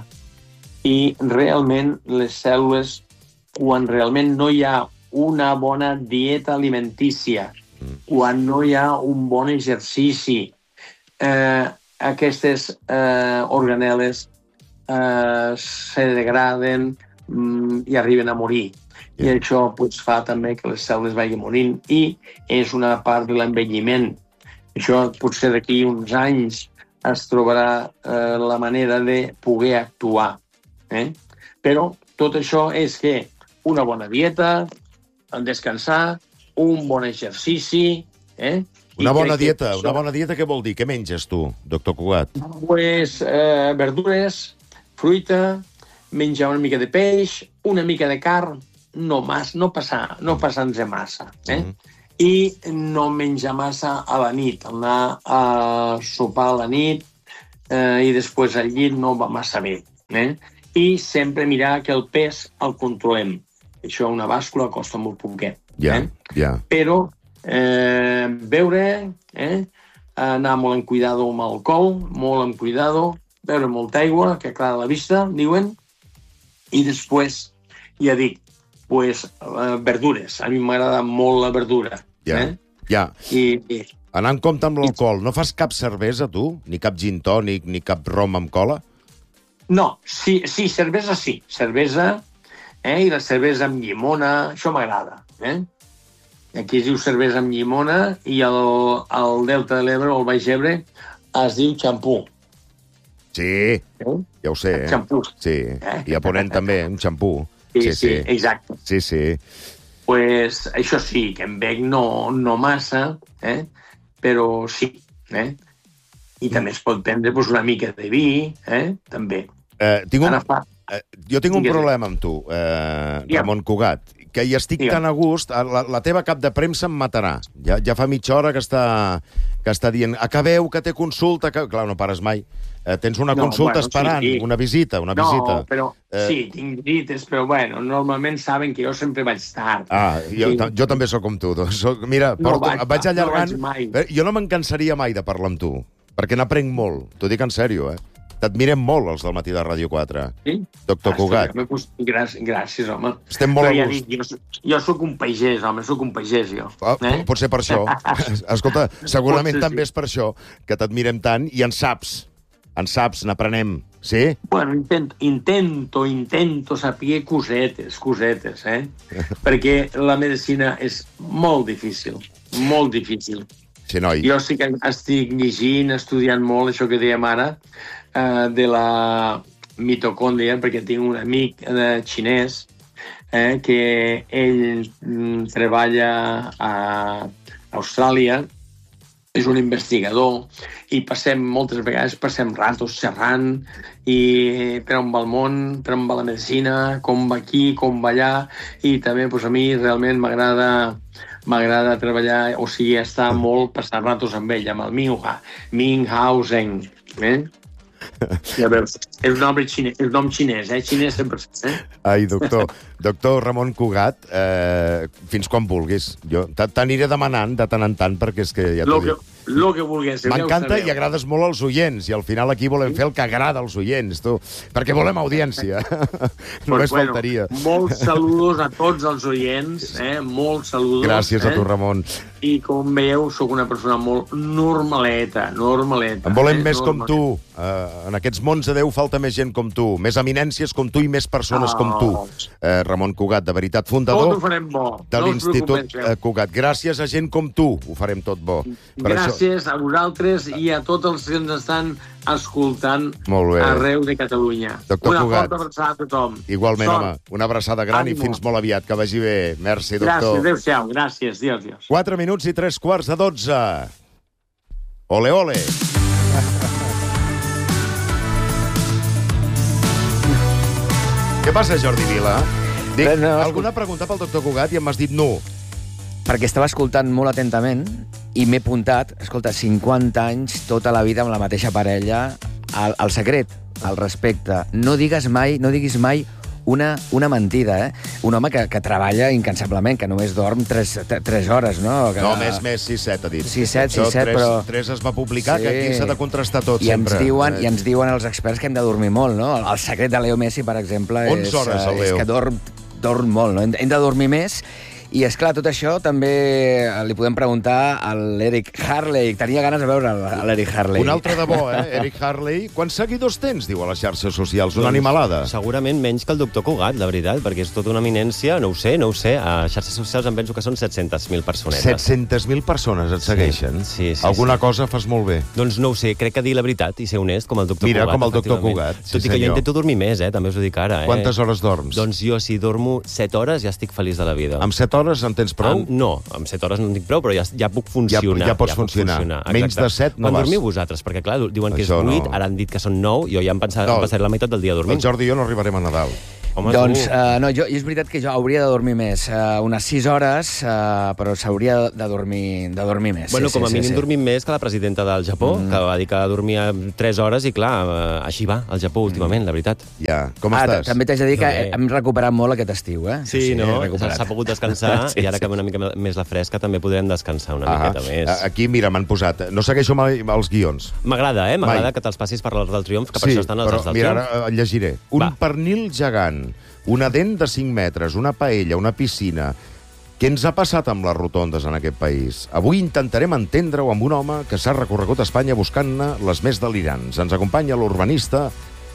I realment les cèl·lules, quan realment no hi ha una bona dieta alimentícia, quan no hi ha un bon exercici, eh, aquestes eh, organeles eh, se degraden mm, i arriben a morir. Yeah. I això pues, fa també que les cèl·lules vagin morint i és una part de l'envelliment. Això potser d'aquí uns anys es trobarà eh, la manera de poder actuar. Eh? Però tot això és que una bona dieta, descansar, un bon exercici... Eh? Una bona dieta, una bona dieta què vol dir? Què menges tu, doctor Cugat? Pues, eh, verdures, fruita, menjar una mica de peix, una mica de carn, no mas, no passar, no passar-nos massa, eh? Mm-hmm. I no menjar massa a la nit, anar a sopar a la nit eh, i després al llit no va massa bé, eh? I sempre mirar que el pes el controlem. Això una bàscula costa molt poquet. Ja, eh? ja. Però eh, beure, eh? anar molt en cuidado amb alcohol, molt en cuidado, beure molta aigua, que aclara la vista, diuen, i després, ja dic, pues, eh, verdures. A mi m'agrada molt la verdura. Ja, eh? ja. I, i... Anar en compte amb l'alcohol. No fas cap cervesa, tu? Ni cap gin tònic, ni cap rom amb cola? No, sí, sí, cervesa sí. Cervesa, eh? I la cervesa amb llimona, això m'agrada. Eh? Aquí es diu cervesa amb llimona i el, el Delta de l'Ebre o el Baix Ebre es diu xampú. Sí, eh? ja ho sé. Eh? Xampú. Sí, eh? i a Ponent també, un xampú. Sí, sí, sí, exacte. Sí, sí. Pues això sí, que en bec no, no massa, eh? Però sí, eh? I també es pot prendre pues, una mica de vi, eh? També. Eh, tinc un... Fa... eh, jo tinc un Digues. problema amb tu, eh, Ja. Ramon Cugat, que hi estic Digues. tan a gust, la, la teva cap de premsa em matarà. Ja, ja fa mitja hora que està, que està dient acabeu, que té consulta... Que... Clar, no pares mai. Eh, tens una No, consulta bueno, esperant, sí, sí. una visita, una No, visita. però Eh, sí, tinc visites, però bueno, normalment saben que jo sempre vaig tard. Ah, jo, Sí. jo també sóc com tu. Doncs. Soc, mira, No porto, vaig, vaig allargant... no vaig mai. Eh, jo no me'n cansaria mai de parlar amb tu, perquè n'aprenc molt. T'ho dic en sèrio, eh? T'admirem molt, els del matí de Ràdio quatre. Sí? Doctor Ah, Cugat. sí, pues, gràcies, gràcies, home. Estem molt Però a ja gust. dic, jo, jo sóc un pagès, home, sóc un pagès, jo. Ah, eh? pot ser per això. Escolta, segurament Pot ser, també sí. és per això que t'admirem tant i en saps. En saps, n'aprenem. Sí? Bueno, intento, intento, intento saber cosetes, cosetes, eh? Perquè la medicina és molt difícil, molt difícil. Sí, noi. Jo sí que estic llegint, estudiant molt això que dèiem ara, eh, de la mitocòndria, perquè tinc un amic eh, xinès eh, que ell mm, treballa a Austràlia, és un investigador, i passem, moltes vegades, passem ratos xerrant, i per on va el món, per on va la medicina, com va aquí, com va allà, i també doncs, a mi realment m'agrada m'agrada treballar, o sigui, estar molt, passar ratos amb ell, amb el Minghua, Minghausen, eh? Ja veus, és un nom xinès, és un nom xinès, eh? Xinès sempre, eh? Ai, doctor. Doctor Ramon Cugat, eh, fins quan vulguis. Jo t'aniré demanant de tant en tant, perquè és que ja t'ho Lo que, dic. lo que vulguéssiu. M'encanta i agrades molt als oients, i al final aquí volem fer el que agrada als oients, tu, perquè volem audiència. Només Pues, bueno, faltaria. Molts saludos a tots els oients, eh? Molts saludos. Gràcies a eh? tu, Ramon. I com veieu, sóc una persona molt normaleta, normaleta. En volem eh? més com Normaleta. tu. Uh, en aquests mons de Déu falta més gent com tu, més eminències com tu i més persones Oh. com tu. Uh, Ramon Cugat, de veritat, Tot ho fundador farem bo. de no us l'Institut preocupeu. eh, Cugat. Gràcies a gent com tu, ho farem tot bo. Per Gràcies a vosaltres i a tots els que ens estan escoltant Molt bé. arreu de Catalunya. Doctor una Cugat. forta abraçada a tothom. Igualment, Sort. home, una abraçada gran Ànimo. i fins molt aviat. Que vagi bé. Merci, doctor. Gràcies, adéu-siau. Gràcies, dios, dios. Quatre minuts i tres quarts de dotze. Ole, ole. Què passa, Jordi Vila? Dic, Res, no, escol- alguna pregunta pel doctor Cugat i em has dit no. Perquè estava escoltant molt atentament i m'he apuntat, escolta, cinquanta anys, tota la vida amb la mateixa parella, el, el secret, el respecte. No digues mai, no diguis mai una, una mentida, eh? Un home que, que treballa incansablement, que només dorm tres, tres hores, no? Que, No, més, més, sis set, ha dit. sis set, Això, sis set, tres, però... Tres es va publicar, Sí. que aquí s'ha de contrastar tot, I ens, sempre. diuen, Eh, I ens diuen els experts que hem de dormir molt, no? El secret de Leo Messi, per exemple, onze és, hores, el eh, és Leo. que dorm, dorm molt, no? Hem, hem de dormir més. I, és clar, tot això també li podem preguntar a l'Eric Harley. Tenia ganes de veure l'Eric Harley. Un altre de bo, eh? Eric Harley. Quants seguidors tens, diu, a les xarxes socials? Una animalada. Segurament menys que el doctor Cugat, la veritat, perquè és tota una eminència, no ho sé, no ho sé. A xarxes socials em penso que són set-centes mil personetes. set-centes mil persones et segueixen. sí, sí, Alguna sí. cosa fas molt bé. Doncs no ho sé, crec que dir la veritat i ser honest, com el doctor Mira, Cugat. com el doctor efectivament. Cugat, sí, Tot i que senyor. jo intento dormir més, eh? També us ho dic ara. Eh? Quantes hores dorms? Doncs jo, si dormo set hores, ja estic feliç de la vida. Amb set hores en tens prou? Um, no, amb set hores no en tinc prou, però ja, ja puc funcionar. Ja, ja pots ja funcionar. funcionar. Menys de set no Quan vas. dormiu vosaltres? Perquè, clar, diuen que Això és vuit, no. ara han dit que són nou, jo ja em pensava, No. em passaré la meitat del dia dormint. El Jordi i jo no arribarem a Nadal. Home, Doncs, tu... uh, no, jo, és veritat que jo hauria de dormir més, uh, unes sis hores, uh, però s'hauria de dormir, de dormir més. Bueno, sí, com a sí, mínim sí, sí. dormim més que la presidenta del Japó, mm. que va dir que dormia tres hores i, clar, eh, així va el Japó últimament, la veritat. Ja, com Ah, estàs? també t'haig de dir que Bé. hem recuperat molt aquest estiu, eh? Sí, Això no? he recuperat. S'ha pogut descansar Sí, i ara sí. que ve una mica més la fresca també podrem descansar una Ah, miqueta més. aquí, mira, m'han posat... No segueixo mai els guions. M'agrada, eh? M'agrada Mai. que te'ls passis per l'Arc del Triomf, que per Sí, això estan els però Arcs del mira, Triomf. ara el llegiré. Un Va. pernil gegant, una dent de cinc metres, una paella, una piscina... Què ens ha passat amb les rotondes en aquest país? Avui intentarem entendre-ho amb un home que s'ha recorregut a Espanya buscant-ne les més delirants. Ens acompanya l'urbanista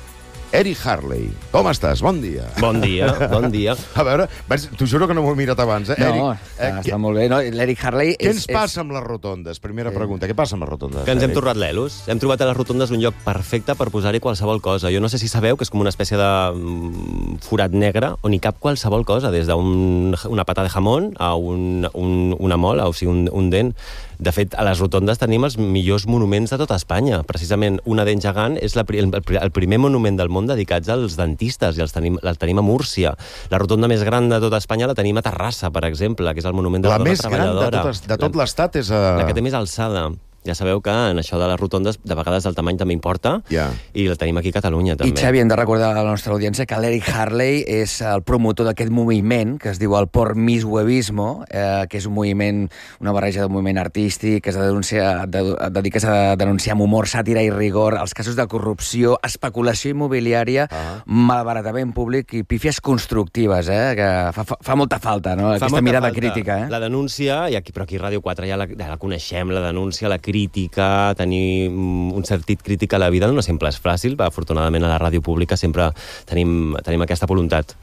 Eric Harley. Com estàs? Bon dia. Bon dia, bon dia. A veure, vaig- t'ho juro que no m'ho he mirat abans, eh, No, Eric? està, Eh, està molt bé. No? L'Eric Harley Què és... ens passa amb les rotondes? Primera pregunta. Què passa amb les rotondes? Que ens hem Eric? tornat l'Elos. Hem trobat a les rotondes un lloc perfecte per posar-hi qualsevol cosa. Jo no sé si sabeu que és com una espècie de mm, forat negre on hi cap qualsevol cosa, des d'una pata de jamón a un, un, una mola, o sigui, un, un dent. De fet, a les rotondes tenim els millors monuments de tota Espanya. Precisament, una dent gegant és la, el, el primer monument del món dedicats als dentistes, i els tenim, el tenim a Múrcia. La rotonda més gran de tota Espanya la tenim a Terrassa, per exemple, que és el monument de la, La dona més gran de treballadora. tot, de tot l'estat és... A... La que té més alçada. Ja sabeu que en això de les rotondes, de vegades el tamany també importa, Ja. i la tenim aquí a Catalunya, I, també. Xavi, hem de recordar a la nostra audiència que l'Eric Harley és el promotor d'aquest moviment que es diu el Pormiswebismo, eh, que és un moviment, una barreja de moviment artístic que es denuncia, de, dediques a denunciar amb humor, sàtira i rigor els casos de corrupció, especulació immobiliària, Ah. malbaratament públic i pífies constructives, eh, que fa, fa, fa molta falta, no? Fa Aquesta molta mirada falta. crítica. Eh? La denúncia, i aquí, però aquí a Ràdio quatre ja la, ja la coneixem, la denúncia, la crítica, tenir mm, un sentit crític a la vida no sempre és fàcil. Afortunadament a la ràdio pública sempre tenim, tenim aquesta voluntat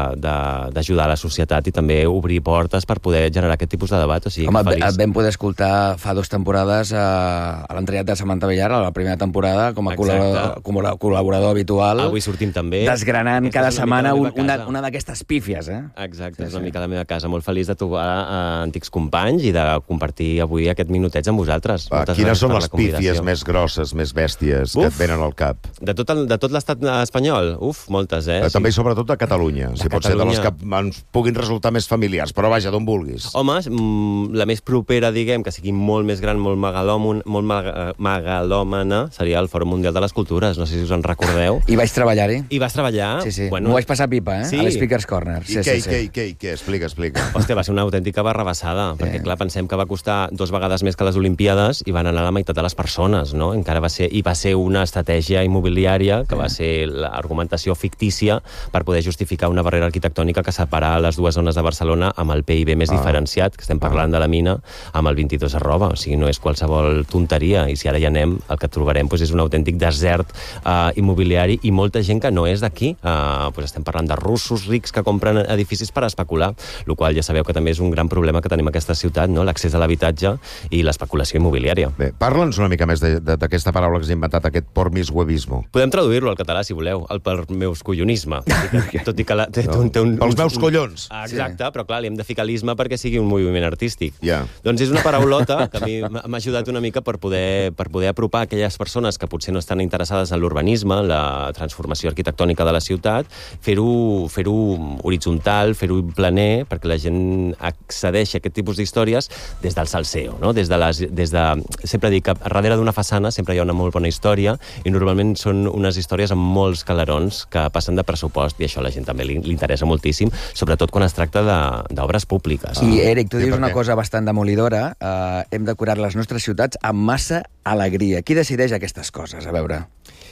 d'ajudar a la societat i també obrir portes per poder generar aquest tipus de debat. O sigui, Home, que et, et vam poder escoltar fa dues temporades a, a l'entrellat de Samantha Villar, a la primera temporada, com a Exacte. col·laborador, com a col·laborador habitual. Avui sortim també. Desgranant Aquesta cada és una setmana mica la un, meva una, casa. una d'aquestes pífies, eh? Exacte, Sí, és una sí. mica la meva casa. Molt feliç de trobar uh, antics companys i de compartir avui aquest minutet amb vosaltres. Va, Moltes quines gràcies són per les la convidació. pífies més grosses, més bèsties que Uf. et venen al cap? De tot, el, de tot l'estat espanyol? Uf, moltes, eh? Eh, També i sobretot de Catalunya, si pot ser de les Catalunya. que ens puguin resultar més familiars, però vaja, d'on vulguis. Home, mm, la més propera, diguem, que sigui molt més gran, molt megalòmon, molt maga- megalòmana, seria el Fòrum Mundial de les Cultures. No sé si us en recordeu. I vaig treballar-hi. I vas treballar... Sí, sí. Bueno, M'ho vaig passar pipa, eh? Sí. A l'Speaker's Corner. I Sí, què, sí, i sí. què, i què, i què? Explica, explica. Hòstia, va ser una autèntica barrabassada, perquè, clar, pensem que va costar dos vegades més que les Olimpíades i van anar a la meitat de les persones, no? Encara va ser, i va ser una estratègia immobiliària que va ser l'argumentació fictícia per poder justificar una barrera arquitectònica que separa les dues zones de Barcelona amb el P I B més Ah. diferenciat, que estem parlant de la mina, amb el vint-i-dos arroba, o sigui, no és qualsevol tonteria, i si ara hi anem, el que trobarem doncs, és un autèntic desert uh, immobiliari i molta gent que no és d'aquí. Uh, doncs estem parlant de russos rics que compren edificis per especular, el qual ja sabeu que també és un gran problema que tenim a aquesta ciutat, no? L'accés a l'habitatge i l'especulació immobiliària. Bé, parla'ns una mica més de- de- d'aquesta paraula que has inventat, aquest pormiswebismo. Podem traduir-lo al català, si voleu, el per meus collonisme. Tot i que, tot i que la, té, té, un, té un, Pels un- meus collons. Ah, exacte, però clar, li hem de ficar l'isme perquè sigui un moviment artístic. Ja. Doncs és una paraulota que a mi m'ha m'ha ajudat una mica per poder, per poder apropar aquelles persones que potser no estan interessades en l'urbanisme, en la transformació arquitectònica de la ciutat, fer-ho fer-ho horitzontal, fer-ho planer, perquè la gent accedeixi a aquest tipus d'històries des del salseo, no? Des de les, des de, sempre dic que darrere d'una façana sempre hi ha una molt bona història i normalment són unes històries amb molts calarons que passen de pressupost i això a la gent també li, li interessa moltíssim, sobretot quan es tracta de- d'obres públiques. I, Eric, tu I dius per una què? cosa bastant demolidora. Uh, hem decorat les nostres ciutats amb massa alegria. Qui decideix aquestes coses? A veure...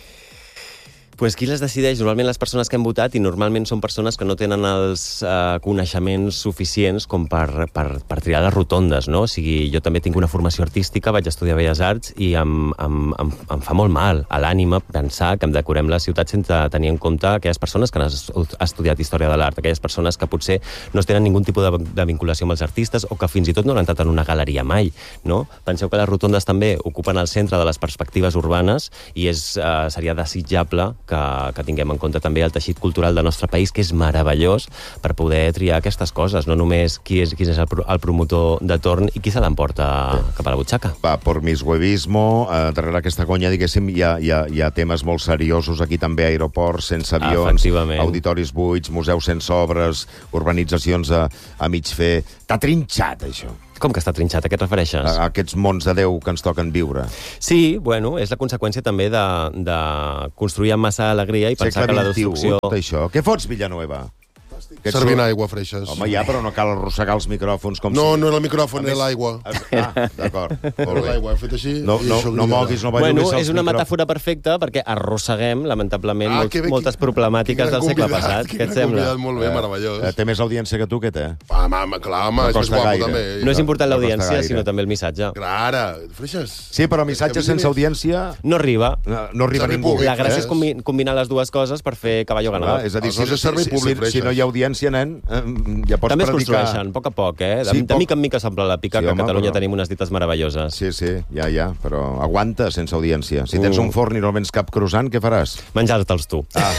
Pues qui les decideix? Normalment les persones que han votat, i normalment són persones que no tenen els eh, coneixements suficients com per, per, per triar les rotondes, no? O sigui, jo també tinc una formació artística, vaig estudiar Belles Arts i em, em, em, em fa molt mal a l'ànima pensar que em decorem la ciutat sense tenir en compte aquelles persones que han es- estudiat història de l'art, aquelles persones que potser no tenen ningun tipus de, de vinculació amb els artistes o que fins i tot no han entrat en una galeria mai, no? Penseu que les rotondes també ocupen el centre de les perspectives urbanes i és, eh, seria desitjable que, que tinguem en compte també el teixit cultural del nostre país, que és meravellós per poder triar aquestes coses, no només qui és, qui és el, el promotor de torn i qui se l'emporta cap a la butxaca. Va, por mis huevismo, eh, darrere aquesta conya, diguéssim, hi ha, hi, ha, hi ha temes molt seriosos aquí també, aeroports sense avions, auditoris buits, museus sense obres, urbanitzacions a, a mig fer. T'ha trinxat, això. Com que està trinxat? A què et refereixes? A, a aquests mons de Déu que ens toquen viure. Sí, bueno, és la conseqüència també de, de construir amb massa alegria i pensar que la destrucció... Això. Què fots, Villanueva? Servint aigua, Freixes. Home, ja, però no cal arrossegar els micròfons com no, si... No, no era el micròfon, era l'aigua. Ah, d'acord. Era l'aigua, he fet així... No, no, no moguis, no bueno, és una metàfora perfecta perquè arrosseguem, lamentablement, ah, molts, moltes problemàtiques del segle passat. Què et sembla? Molt bé, meravellós. Eh, té més audiència que tu, què té? Ah, home, clar, home, és més guapo, també. No és important l'audiència, sinó també el missatge. Clar, Freixes. Sí, però missatge sense audiència... No arriba. No arriba ningú. La gràcia és combinar les dues coses per fer cavallo ganador. És a dir, si no hi ha audiència, nen, ja pots també es predicar... construeixen, a poc a poc, eh? De, sí, de mica en mica s'omple la pica, sí, que a Catalunya però... tenim unes dites meravelloses. Sí, sí, ja, ja, però aguanta sense audiència. Si tens uh. un forn i no vens cap croissant, què faràs? Menjar-te'ls tu. Ah.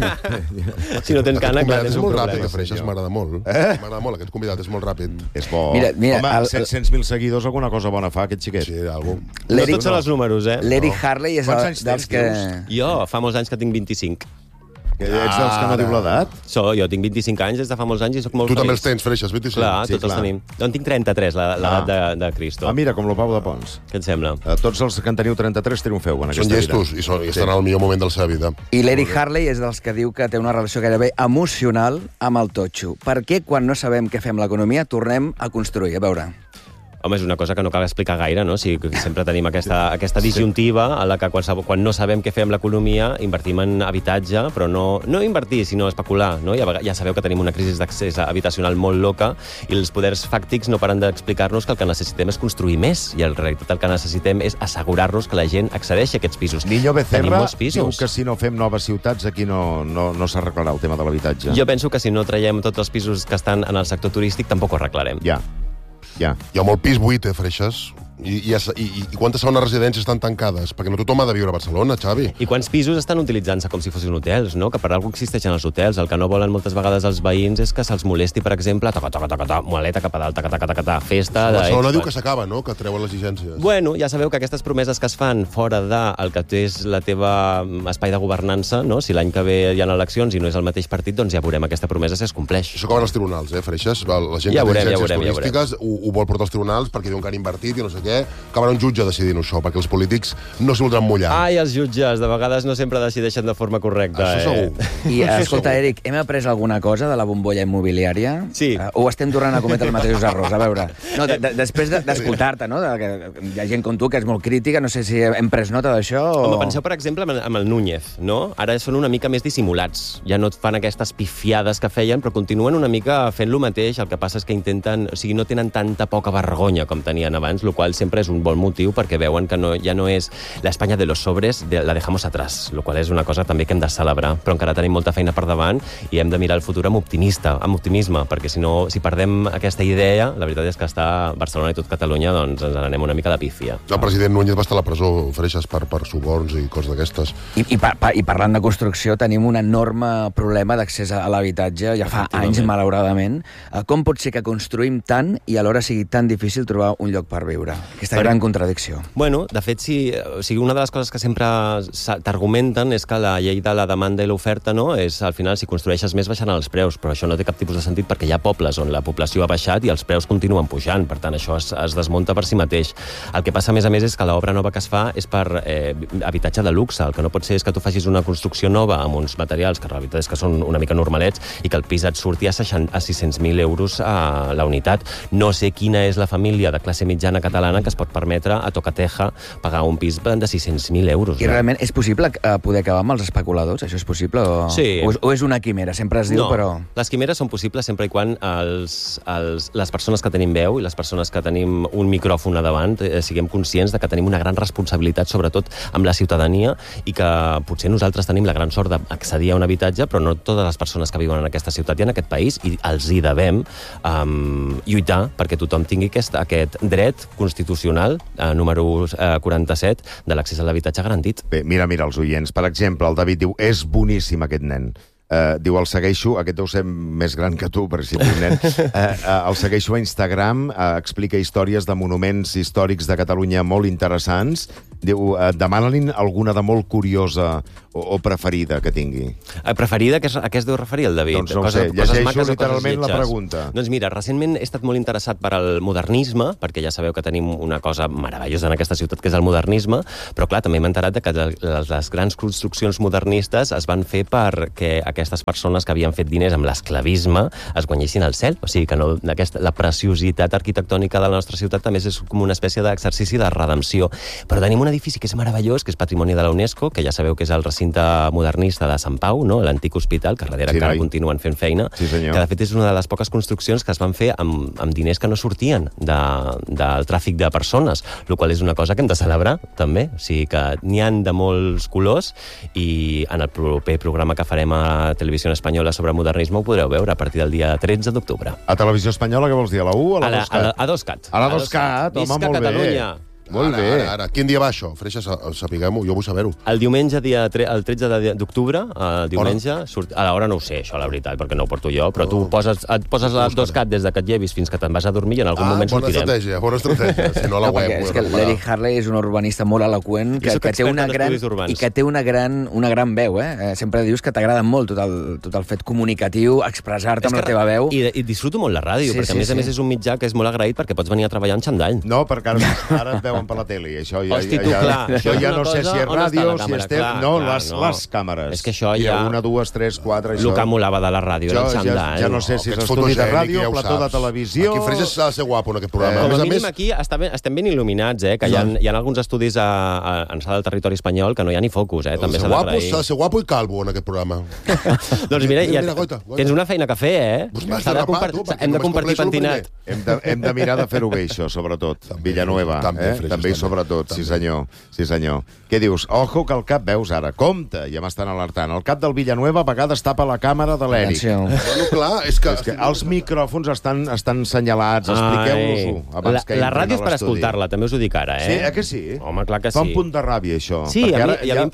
Si no tens gana, clar, tens un problema. Ràpid, Freixes, m'agrada molt. Eh? M'agrada molt, aquest convidat és molt ràpid. És bo. Mira, mira, home, el... set-cents mil seguidors, alguna cosa bona fa, aquest xiquet. Sí, algú. No tots són els números, eh? L'Eric Harley és el, dels que... Jo, fa molts anys que tinc vint-i-cinc. Que ets dels que no diu l'edat? So, jo tinc vint-i-cinc anys des de fa molts anys i soc molt tu feliç. També els tens, Freixes, vint-i-cinc. Clar, sí, tots clar. els tenim. Jo en tinc trenta-tres, l'edat de, de Cristo. Ah, mira, com el Pau de Pons. Què et sembla? Uh, tots els que en teniu trenta-tres triomfeu en aquesta vida. Són llestos i, són, i estan sí. al millor moment de la seva vida. I l'Eric Harley és dels que diu que té una relació gairebé emocional amb el totxo. Per què, quan no sabem què fem l'economia, tornem a construir? A veure... Home, és una cosa que no cal explicar gaire, no? O sigui, que sempre tenim aquesta, aquesta disjuntiva a la que quan, quan no sabem què fer amb l'economia invertim en habitatge, però no, no invertir, sinó especular, no? Ja, ja sabeu que tenim una crisi d'accés habitacional molt loca i els poders fàctics no paren d'explicar-nos que el que necessitem és construir més i en realitat el que necessitem és assegurar-nos que la gent accedeixi a aquests pisos. Niño Becerra diu que si no fem noves ciutats aquí no, no, no s'arreglarà el tema de l'habitatge. Jo penso que si no traiem tots els pisos que estan en el sector turístic tampoc ho arreglarem. Ja. Ja. Hi ha molt pis buit, eh, Freixes? I, i, i, I quantes segones residències estan tancades? Perquè no tothom ha de viure a Barcelona, Xavi. I quants pisos estan utilitzant-se com si fossin hotels, no? Que per alguna cosa existeixen els hotels. El que no volen moltes vegades els veïns és que se'ls molesti, per exemple, taca, taca, taca, taca, maleta cap a dalt, taca, taca, taca, taca, festa... Barcelona diu que s'acaba, no? Que treuen les llicències. Bueno, ja sabeu que aquestes promeses que es fan fora del que és la teva espai de governança, no? Si l'any que ve hi ha eleccions i no és el mateix partit, doncs ja veurem aquesta promesa si es compleix. Això acaben els tribunals, eh, Freixes? La gent ja que veurem, té ja veurem, turístiques ja ho, ho vol portar als tribunals perquè diuen que han invertit i no sé què. Acabarà un jutge decidint això, perquè els polítics no s'hi voldran mullar. Ai, els jutges, de vegades no sempre decideixen de forma correcta. Això eh? segur. I, escolta, Eric, hem après alguna cosa de la bombolla immobiliària? Sí. Uh, o estem tornant a cometre els mateixos errors? A veure, no, de, de, després d'escoltar-te, no? De, que hi ha gent com tu que és molt crítica, no sé si hem pres nota d'això o... Home, penseu, per exemple, amb el Núñez, no? Ara són una mica més dissimulats. Ja no et fan aquestes pifiades que feien, però continuen una mica fent lo mateix. El que passa és que intenten... O sigui, no tenen tanta poca vergonya com tenien abans, el qual sempre és un bon motiu perquè veuen que no, ja no és l'Espanya de los sobres, de, la dejamos atrás, el qual és una cosa també que hem de celebrar, però encara tenim molta feina per davant i hem de mirar el futur amb optimista, amb optimisme, perquè si no, si perdem aquesta idea, la veritat és que està Barcelona i tot Catalunya, doncs ens anem una mica de pífia. El president Núñez va estar a la presó, Freixes, per, per suborns i coses d'aquestes. I, i, pa, pa, I parlant de construcció, tenim un enorme problema d'accés a l'habitatge, ja fa anys, malauradament. Com pot ser que construïm tant i alhora sigui tan difícil trobar un lloc per viure? Aquesta per... gran contradicció. Bueno, de fet, sí, o sigui, una de les coses que sempre t'argumenten és que la llei de la demanda i l'oferta, no, és al final, si construeixes més, baixaran els preus, però això no té cap tipus de sentit perquè hi ha pobles on la població ha baixat i els preus continuen pujant, per tant, això es, es desmunta per si mateix. El que passa, a més a més, és que l'obra nova que es fa és per eh, habitatge de luxe. El que no pot ser és que tu facis una construcció nova amb uns materials que la veritat és que són una mica normalets i que el pis et surti a, a sis-cents mil euros a la unitat. No sé quina és la família de classe mitjana catalana que es pot permetre a tocateja pagar un pis de sis-cents mil euros. I realment és possible poder acabar amb els especuladors? Això és possible? O, sí. o, és, o és una quimera? Sempre es diu, no, però... les quimeres són possibles sempre i quan els, els, les persones que tenim veu i les persones que tenim un micròfon a davant eh, siguem conscients de que tenim una gran responsabilitat, sobretot amb la ciutadania, i que potser nosaltres tenim la gran sort d'accedir a un habitatge, però no totes les persones que viuen en aquesta ciutat i en aquest país, i els hi devem um, lluitar perquè tothom tingui aquest, aquest dret constitucional Constitucional, eh, número eh, quaranta-set, de l'accés a l'habitatge garantit. Bé, mira, mira, els oients. Per exemple, el David diu, és boníssim aquest nen. Uh, diu, el segueixo, aquest deu ser més gran que tu, per si ets un nen. Uh, uh, el segueixo a Instagram, uh, explica històries de monuments històrics de Catalunya molt interessants. Diu, uh, demana-li alguna de molt curiosa o, o preferida que tingui. Uh, preferida? A què, a què es deu referir el David? Doncs no ho sé, llegeixo literalment la pregunta. Doncs mira, recentment he estat molt interessat per al modernisme, perquè ja sabeu que tenim una cosa meravellosa en aquesta ciutat, que és el modernisme, però clar, també m'he enterat de que les, les grans construccions modernistes es van fer perquè aquestes persones que havien fet diners amb l'esclavisme es guanyessin el cel. O sigui que no, aquesta, la preciositat arquitectònica de la nostra ciutat també és com una espècie d'exercici de redempció. Però tenim un edifici que és meravellós, que és patrimoni de la UNESCO, que ja sabeu que és el recinte modernista de Sant Pau, no? L'antic hospital, que darrere sí, encara noi. continuen fent feina, sí, que de fet és una de les poques construccions que es van fer amb, amb diners que no sortien de, del tràfic de persones, el qual és una cosa que hem de celebrar, també. O sigui que n'hi han de molts colors i en el proper programa que farem a Televisió Espanyola sobre modernisme ho podreu veure a partir del dia tretze d'octubre. A Televisió Espanyola, què vols dir? A la u o a la dos cat? A dos cat. A la dos cat, home, molt bé. Visca Catalunya! Molt ara, bé. Ara, ara. Quin dia va això? Freixes, sapiguem-ho, jo vull saber-ho. El diumenge, dia tre el tretze d'octubre, el diumenge, surt... a l'hora no ho sé, això, la veritat, perquè no ho porto jo, però tu poses, et poses la dos cat des de que et llevis fins que te'n vas a dormir i en algun ah, moment bona sortirem. Estratègia, bona estratègia, si no a la no, web. És que l'Eric Harley és un urbanista molt eloqüent que, que té una gran, i que té una gran, una gran veu. Eh? Sempre dius que t'agrada molt tot el, tot el fet comunicatiu, expressar-te amb la teva veu. I, I disfruto molt la ràdio, sí, perquè sí, a més sí. a més és un mitjà que és molt agraït perquè pots venir a treballar amb xandall. No, perquè ara, ara et veuen per la tele i això ja, Hosti, ja, tu, ja, clar, això ja no sé si és ràdio, si si estem... clar, no, clar, les, no. les càmeres. És que això I ja... una, dues, tres, quatre... El que molava de la ràdio era el xandall. Ja no sé si és estudi de ràdio, plató de televisió... Aquí Freixes s'ha de ser guapo en aquest programa. Com a mínim aquí estem ben il·luminats, eh? Que hi ha, hi ha alguns estudis a, a, en sala del territori espanyol que no hi ha ni focus, eh? També s'ha d'agrair. S'ha de ser guapo i calvo en aquest programa. Doncs mira, tens una feina que fer, eh? Hem de compartir pentinat. Hem de mirar de fer-ho bé, això, sobretot. Villanueva, també i sobretot, sí senyor. Sí senyor. Què dius? Ojo que el cap, veus ara, compte, ja m'estan alertant. El cap del Villanueva a vegades tapa la càmera de l'Eric. Bueno, clar, és que... És que els micròfons estan, estan senyalats, expliqueu-nos-ho abans la, que la ràdio és per escoltar-la, també us ho dic ara, eh? Sí, eh que sí? Home, clar que sí. Fa un punt de ràbia, això. Sí, a mi, ja... a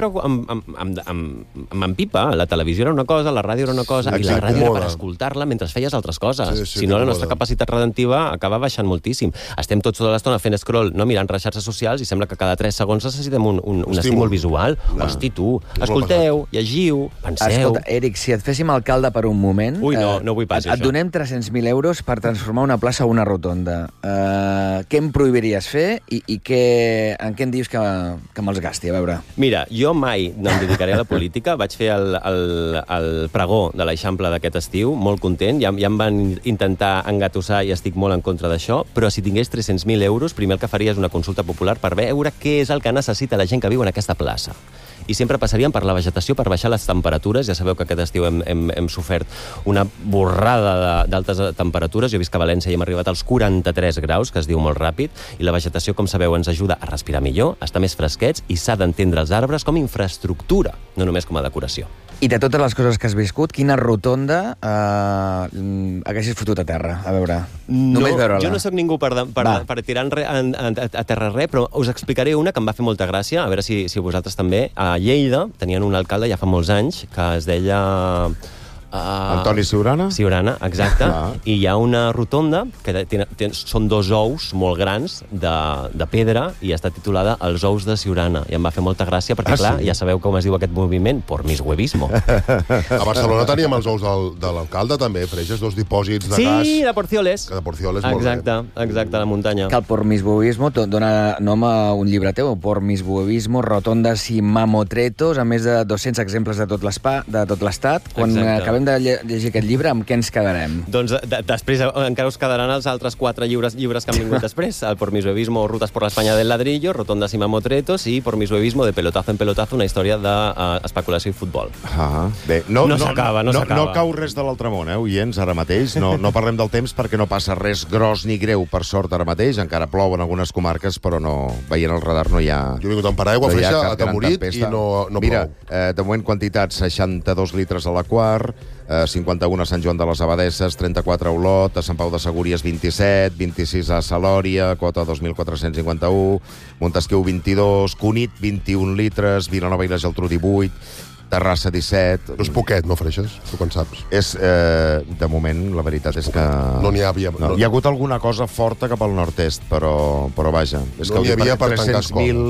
mi em empipa. La televisió era una cosa, la ràdio era una cosa, exacte. I la ràdio era per escoltar-la mentre feies altres coses. Sí, sí, si no, la nostra capacitat redentiva acaba baixant moltíssim. Estem tots tota l'estona fent scroll, no mirant les xarxes socials i sembla que cada tres segons necessitem un, un, un estímul visual. No. Hosti, tu, escolteu, llegiu, penseu... Escolta, Eric, si et féssim alcalde per un moment... Ui, no, no vull pas, et, et donem tres-cents mil euros per transformar una plaça o una rotonda. Uh, què em prohibiries fer i, i què, en què em dius que, que me'ls gasti? A veure. Mira, jo mai no em dedicaré a la política. Vaig fer el, el, el pregó de l'Eixample d'aquest estiu, molt content. Ja, ja em van intentar engatussar i estic molt en contra d'això, però si tingués tres-cents mil euros, primer el que faria és una consulta popular per veure què és el que necessita la gent que viu en aquesta plaça. I sempre passaríem per la vegetació per baixar les temperatures. Ja sabeu que aquest estiu hem, hem, hem sofert una borrada d'altes temperatures. Jo he vist que a València hi hem arribat als quaranta-tres graus, que es diu molt ràpid, i la vegetació, com sabeu, ens ajuda a respirar millor, a estar més fresquets, i s'ha d'entendre els arbres com a infraestructura, no només com a decoració. I de totes les coses que has viscut, quina rotonda eh, haguessis fotut a terra? A veure, no, només veure-la. Jo no sóc ningú per, per, per tirar en re, en, en, a terra res, però us explicaré una que em va fer molta gràcia, a veure si, si vosaltres també. A Lleida tenien un alcalde ja fa molts anys que es deia... Uh, Antoni Siurana? Siurana, exacte. Ah. I hi ha una rotonda que ten, ten, són dos ous molt grans de, de pedra i està titulada Els ous de Siurana. I em va fer molta gràcia perquè, ah, clar, sí? Ja sabeu com es diu aquest moviment, por mis huevismo. A Barcelona teníem els ous del, de l'alcalde, també, Freixes, dos dipòsits de sí, gas. Sí, de Porcioles. Que de Porcioles, exacte, molt bé. Exacte, a la muntanya. Que el por mis huevismo dona nom a un llibre teu, por mis huevismo, rotondas i mamotretos, a més de dos-cents exemples de tot l'estat. Quan exacte. Acabem de llegir aquest llibre, amb què ens quedarem? Doncs de, després encara us quedaran els altres quatre llibres, llibres que han vingut després. El Por mi suevismo, Rutas por la España del ladrillo, Rotondas y mamotretos, i Por mi suevismo, de pelotazo en pelotazo, una història d'especulació uh, i futbol. Ah, bé, no, no, no s'acaba, no, no s'acaba. No cau res de l'altre món, eh, oients, ara mateix. No, no parlem del temps perquè no passa res gros ni greu, per sort, ara mateix. Encara plou en algunes comarques, però no, veient el radar no hi ha... Jo he vingut amb paraigua, no Freixa, atemorit, i no, no Mira, plou. Eh, de moment, quantitat, seixanta-dos litres a la Quart, eh, cinquanta-un a Sant Joan de les Abadesses, trenta-quatre a Olot, a Sant Pau de Segúries vint-i-set, vint-i-sis a Salòria, quota dos mil quatre-cents cinquanta-u, Montesquieu vint-i-dos, Cunit vint-i-un litres, Vilanova i la Geltrú divuit, Terrassa disset... No és poquet, no, Freixes? Tu quan saps? És, eh, de moment, la veritat és que... No n'hi havia... No, no. hi ha hagut alguna cosa forta cap al nord-est, però, però vaja. És No que n'hi havia per tancar tres-cents mil...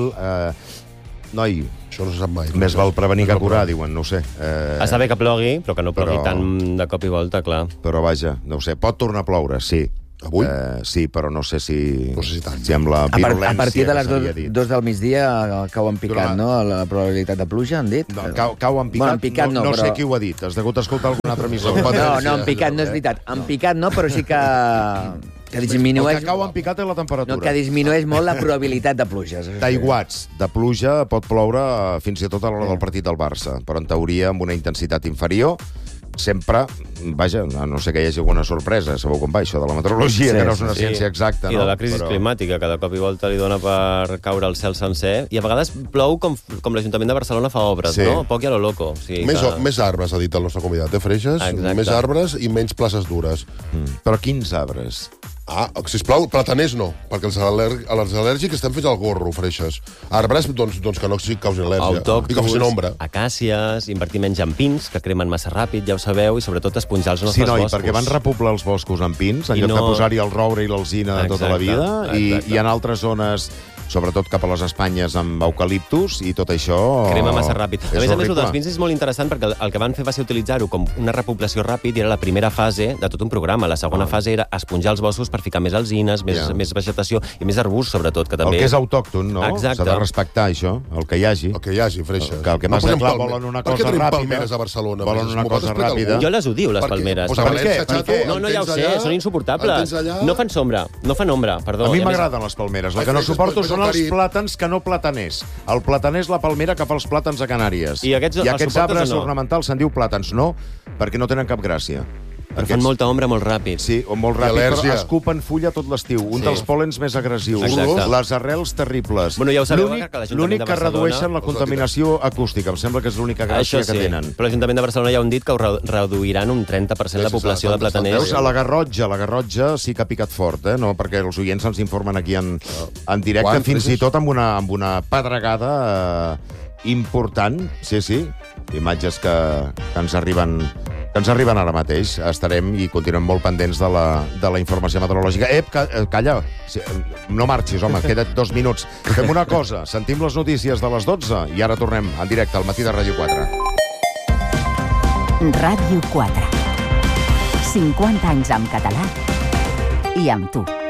Eh, noi, Això no se sap mai. més val prevenir que curar, diuen, no ho sé. Eh, Està bé que plogui, però que no plogui Però- tant de cop i volta, clar. Però vaja, no ho sé. Pot tornar a ploure, sí. Avui? Eh, sí, però no sé si... No sé si tant. Si amb la A, par virulència a partir de les que dos, s'havia dit. dos del migdia eh, cau en picat, Durant- no? La probabilitat de pluja, han dit? No, cau, cau en picat, Bueno, en picat no, no, no però- sé qui ho ha dit. Has degut escoltar algun altre emissor. No, no, en picat no és veritat. En picat no, però sí que, que El disminueix... que cau en picat és la temperatura. No, que disminueix molt la probabilitat de pluges. D'aiguats, de pluja, pot ploure eh, fins i tot a l'hora del partit del Barça, però en teoria amb una intensitat inferior, sempre, vaja, a no sé que hi hagi alguna sorpresa, sabeu com va això de la meteorologia, Sí, que no és una Sí. ciència exacta, I no? de la crisi Però- climàtica, que de cop i volta li dona per caure el cel sencer. I a vegades plou com, com l'Ajuntament de Barcelona fa obres, Sí. no? Poc i a lo loco. O sigui Més, que... més arbres, ha dit el nostre convidat, eh, Freixes? Exacte. Més arbres i menys places dures. Mm. Però quins arbres? Ah, sisplau, plataners no, perquè els, al·ler els al·lèrgics estem fets al gorro, Freixes. Arbres, doncs, doncs que no causin al·lèrgia. I que facin ombra. acàcies, invertir menys en pins, que cremen massa ràpid, ja ho sabeu, i sobretot esponjar els nostres Sí, noi, boscos. perquè van repoblar els boscos amb pins, en I lloc no- de posar-hi el roure i l'alzina de tota la Exacte, vida, i, exacte. i en altres zones, sobretot cap a les Espanyes, amb eucaliptus, i tot això... Crema massa ràpid. A És més a més, el horrible. dels pins és molt interessant perquè el, el que van fer va ser utilitzar-ho com una repoblació ràpid i era la primera fase de tot un programa. La segona fase era esponjar els boscos per ficar més alzines, més, Ja. més vegetació i més arbust, sobretot, que El també... que és autòcton, no? Exacte. S'ha de respectar això, el que hi hagi. El que hi hagi, Freixes. Que el que passa, posem clar, palme- volen una Per què cosa tenim ràpida. palmeres a Barcelona? Volen Freixes? una M'ho pot cosa explicar ràpida. algú? Jo les odio, les Per què? palmeres. Pues Per a València, què? Per xato, què? en No, no, ja ho tens sé, allà, són en insuportables. tens allà. No fan sombra, no fan ombra, perdó. A mi I més- m'agraden les palmeres. El Ai, que no Freixes, suporto pues, són pues, els Carib. plàtans que no plataners. El plataner és la palmera que fa els plàtans a Canàries. I aquests I els aquests suportes arbres o no? ornamentals se'n diu plàtans. No, perquè no tenen cap gràcia. Però fan molta ombra molt ràpid. Sí, o molt I ràpid, però al·lèrgia. escupen fulla tot l'estiu. Un Sí. dels pòlens més agressius. Exacte. Les arrels terribles. Bueno, ja ho sabeu, L'únic que l'Ajuntament l'únic de que Barcelona- redueixen la contaminació acústica. Em sembla que és l'única gràcia Això sí, que tenen. però l'Ajuntament de Barcelona ja han dit que ho re- reduiran un trenta per cent la Sí, sí, població sí, de plataners. Veus, a la Garrotxa, la Garrotxa sí que ha picat fort, eh? No, perquè els oients ens informen aquí en, en directe, Quan, fins i Freixes? tot amb una, amb una pedregada eh, important, sí, sí, imatges que, que ens arriben que ens arriben ara mateix. Estarem i continuem molt pendents de la, de la informació meteorològica. Ep, ca, eh, calla, sí, no marxis, home, queda't dos minuts. Fem una cosa, sentim les notícies de les dotze i ara tornem en directe al matí de Ràdio quatre. Ràdio quatre. cinquanta anys en català i amb tu.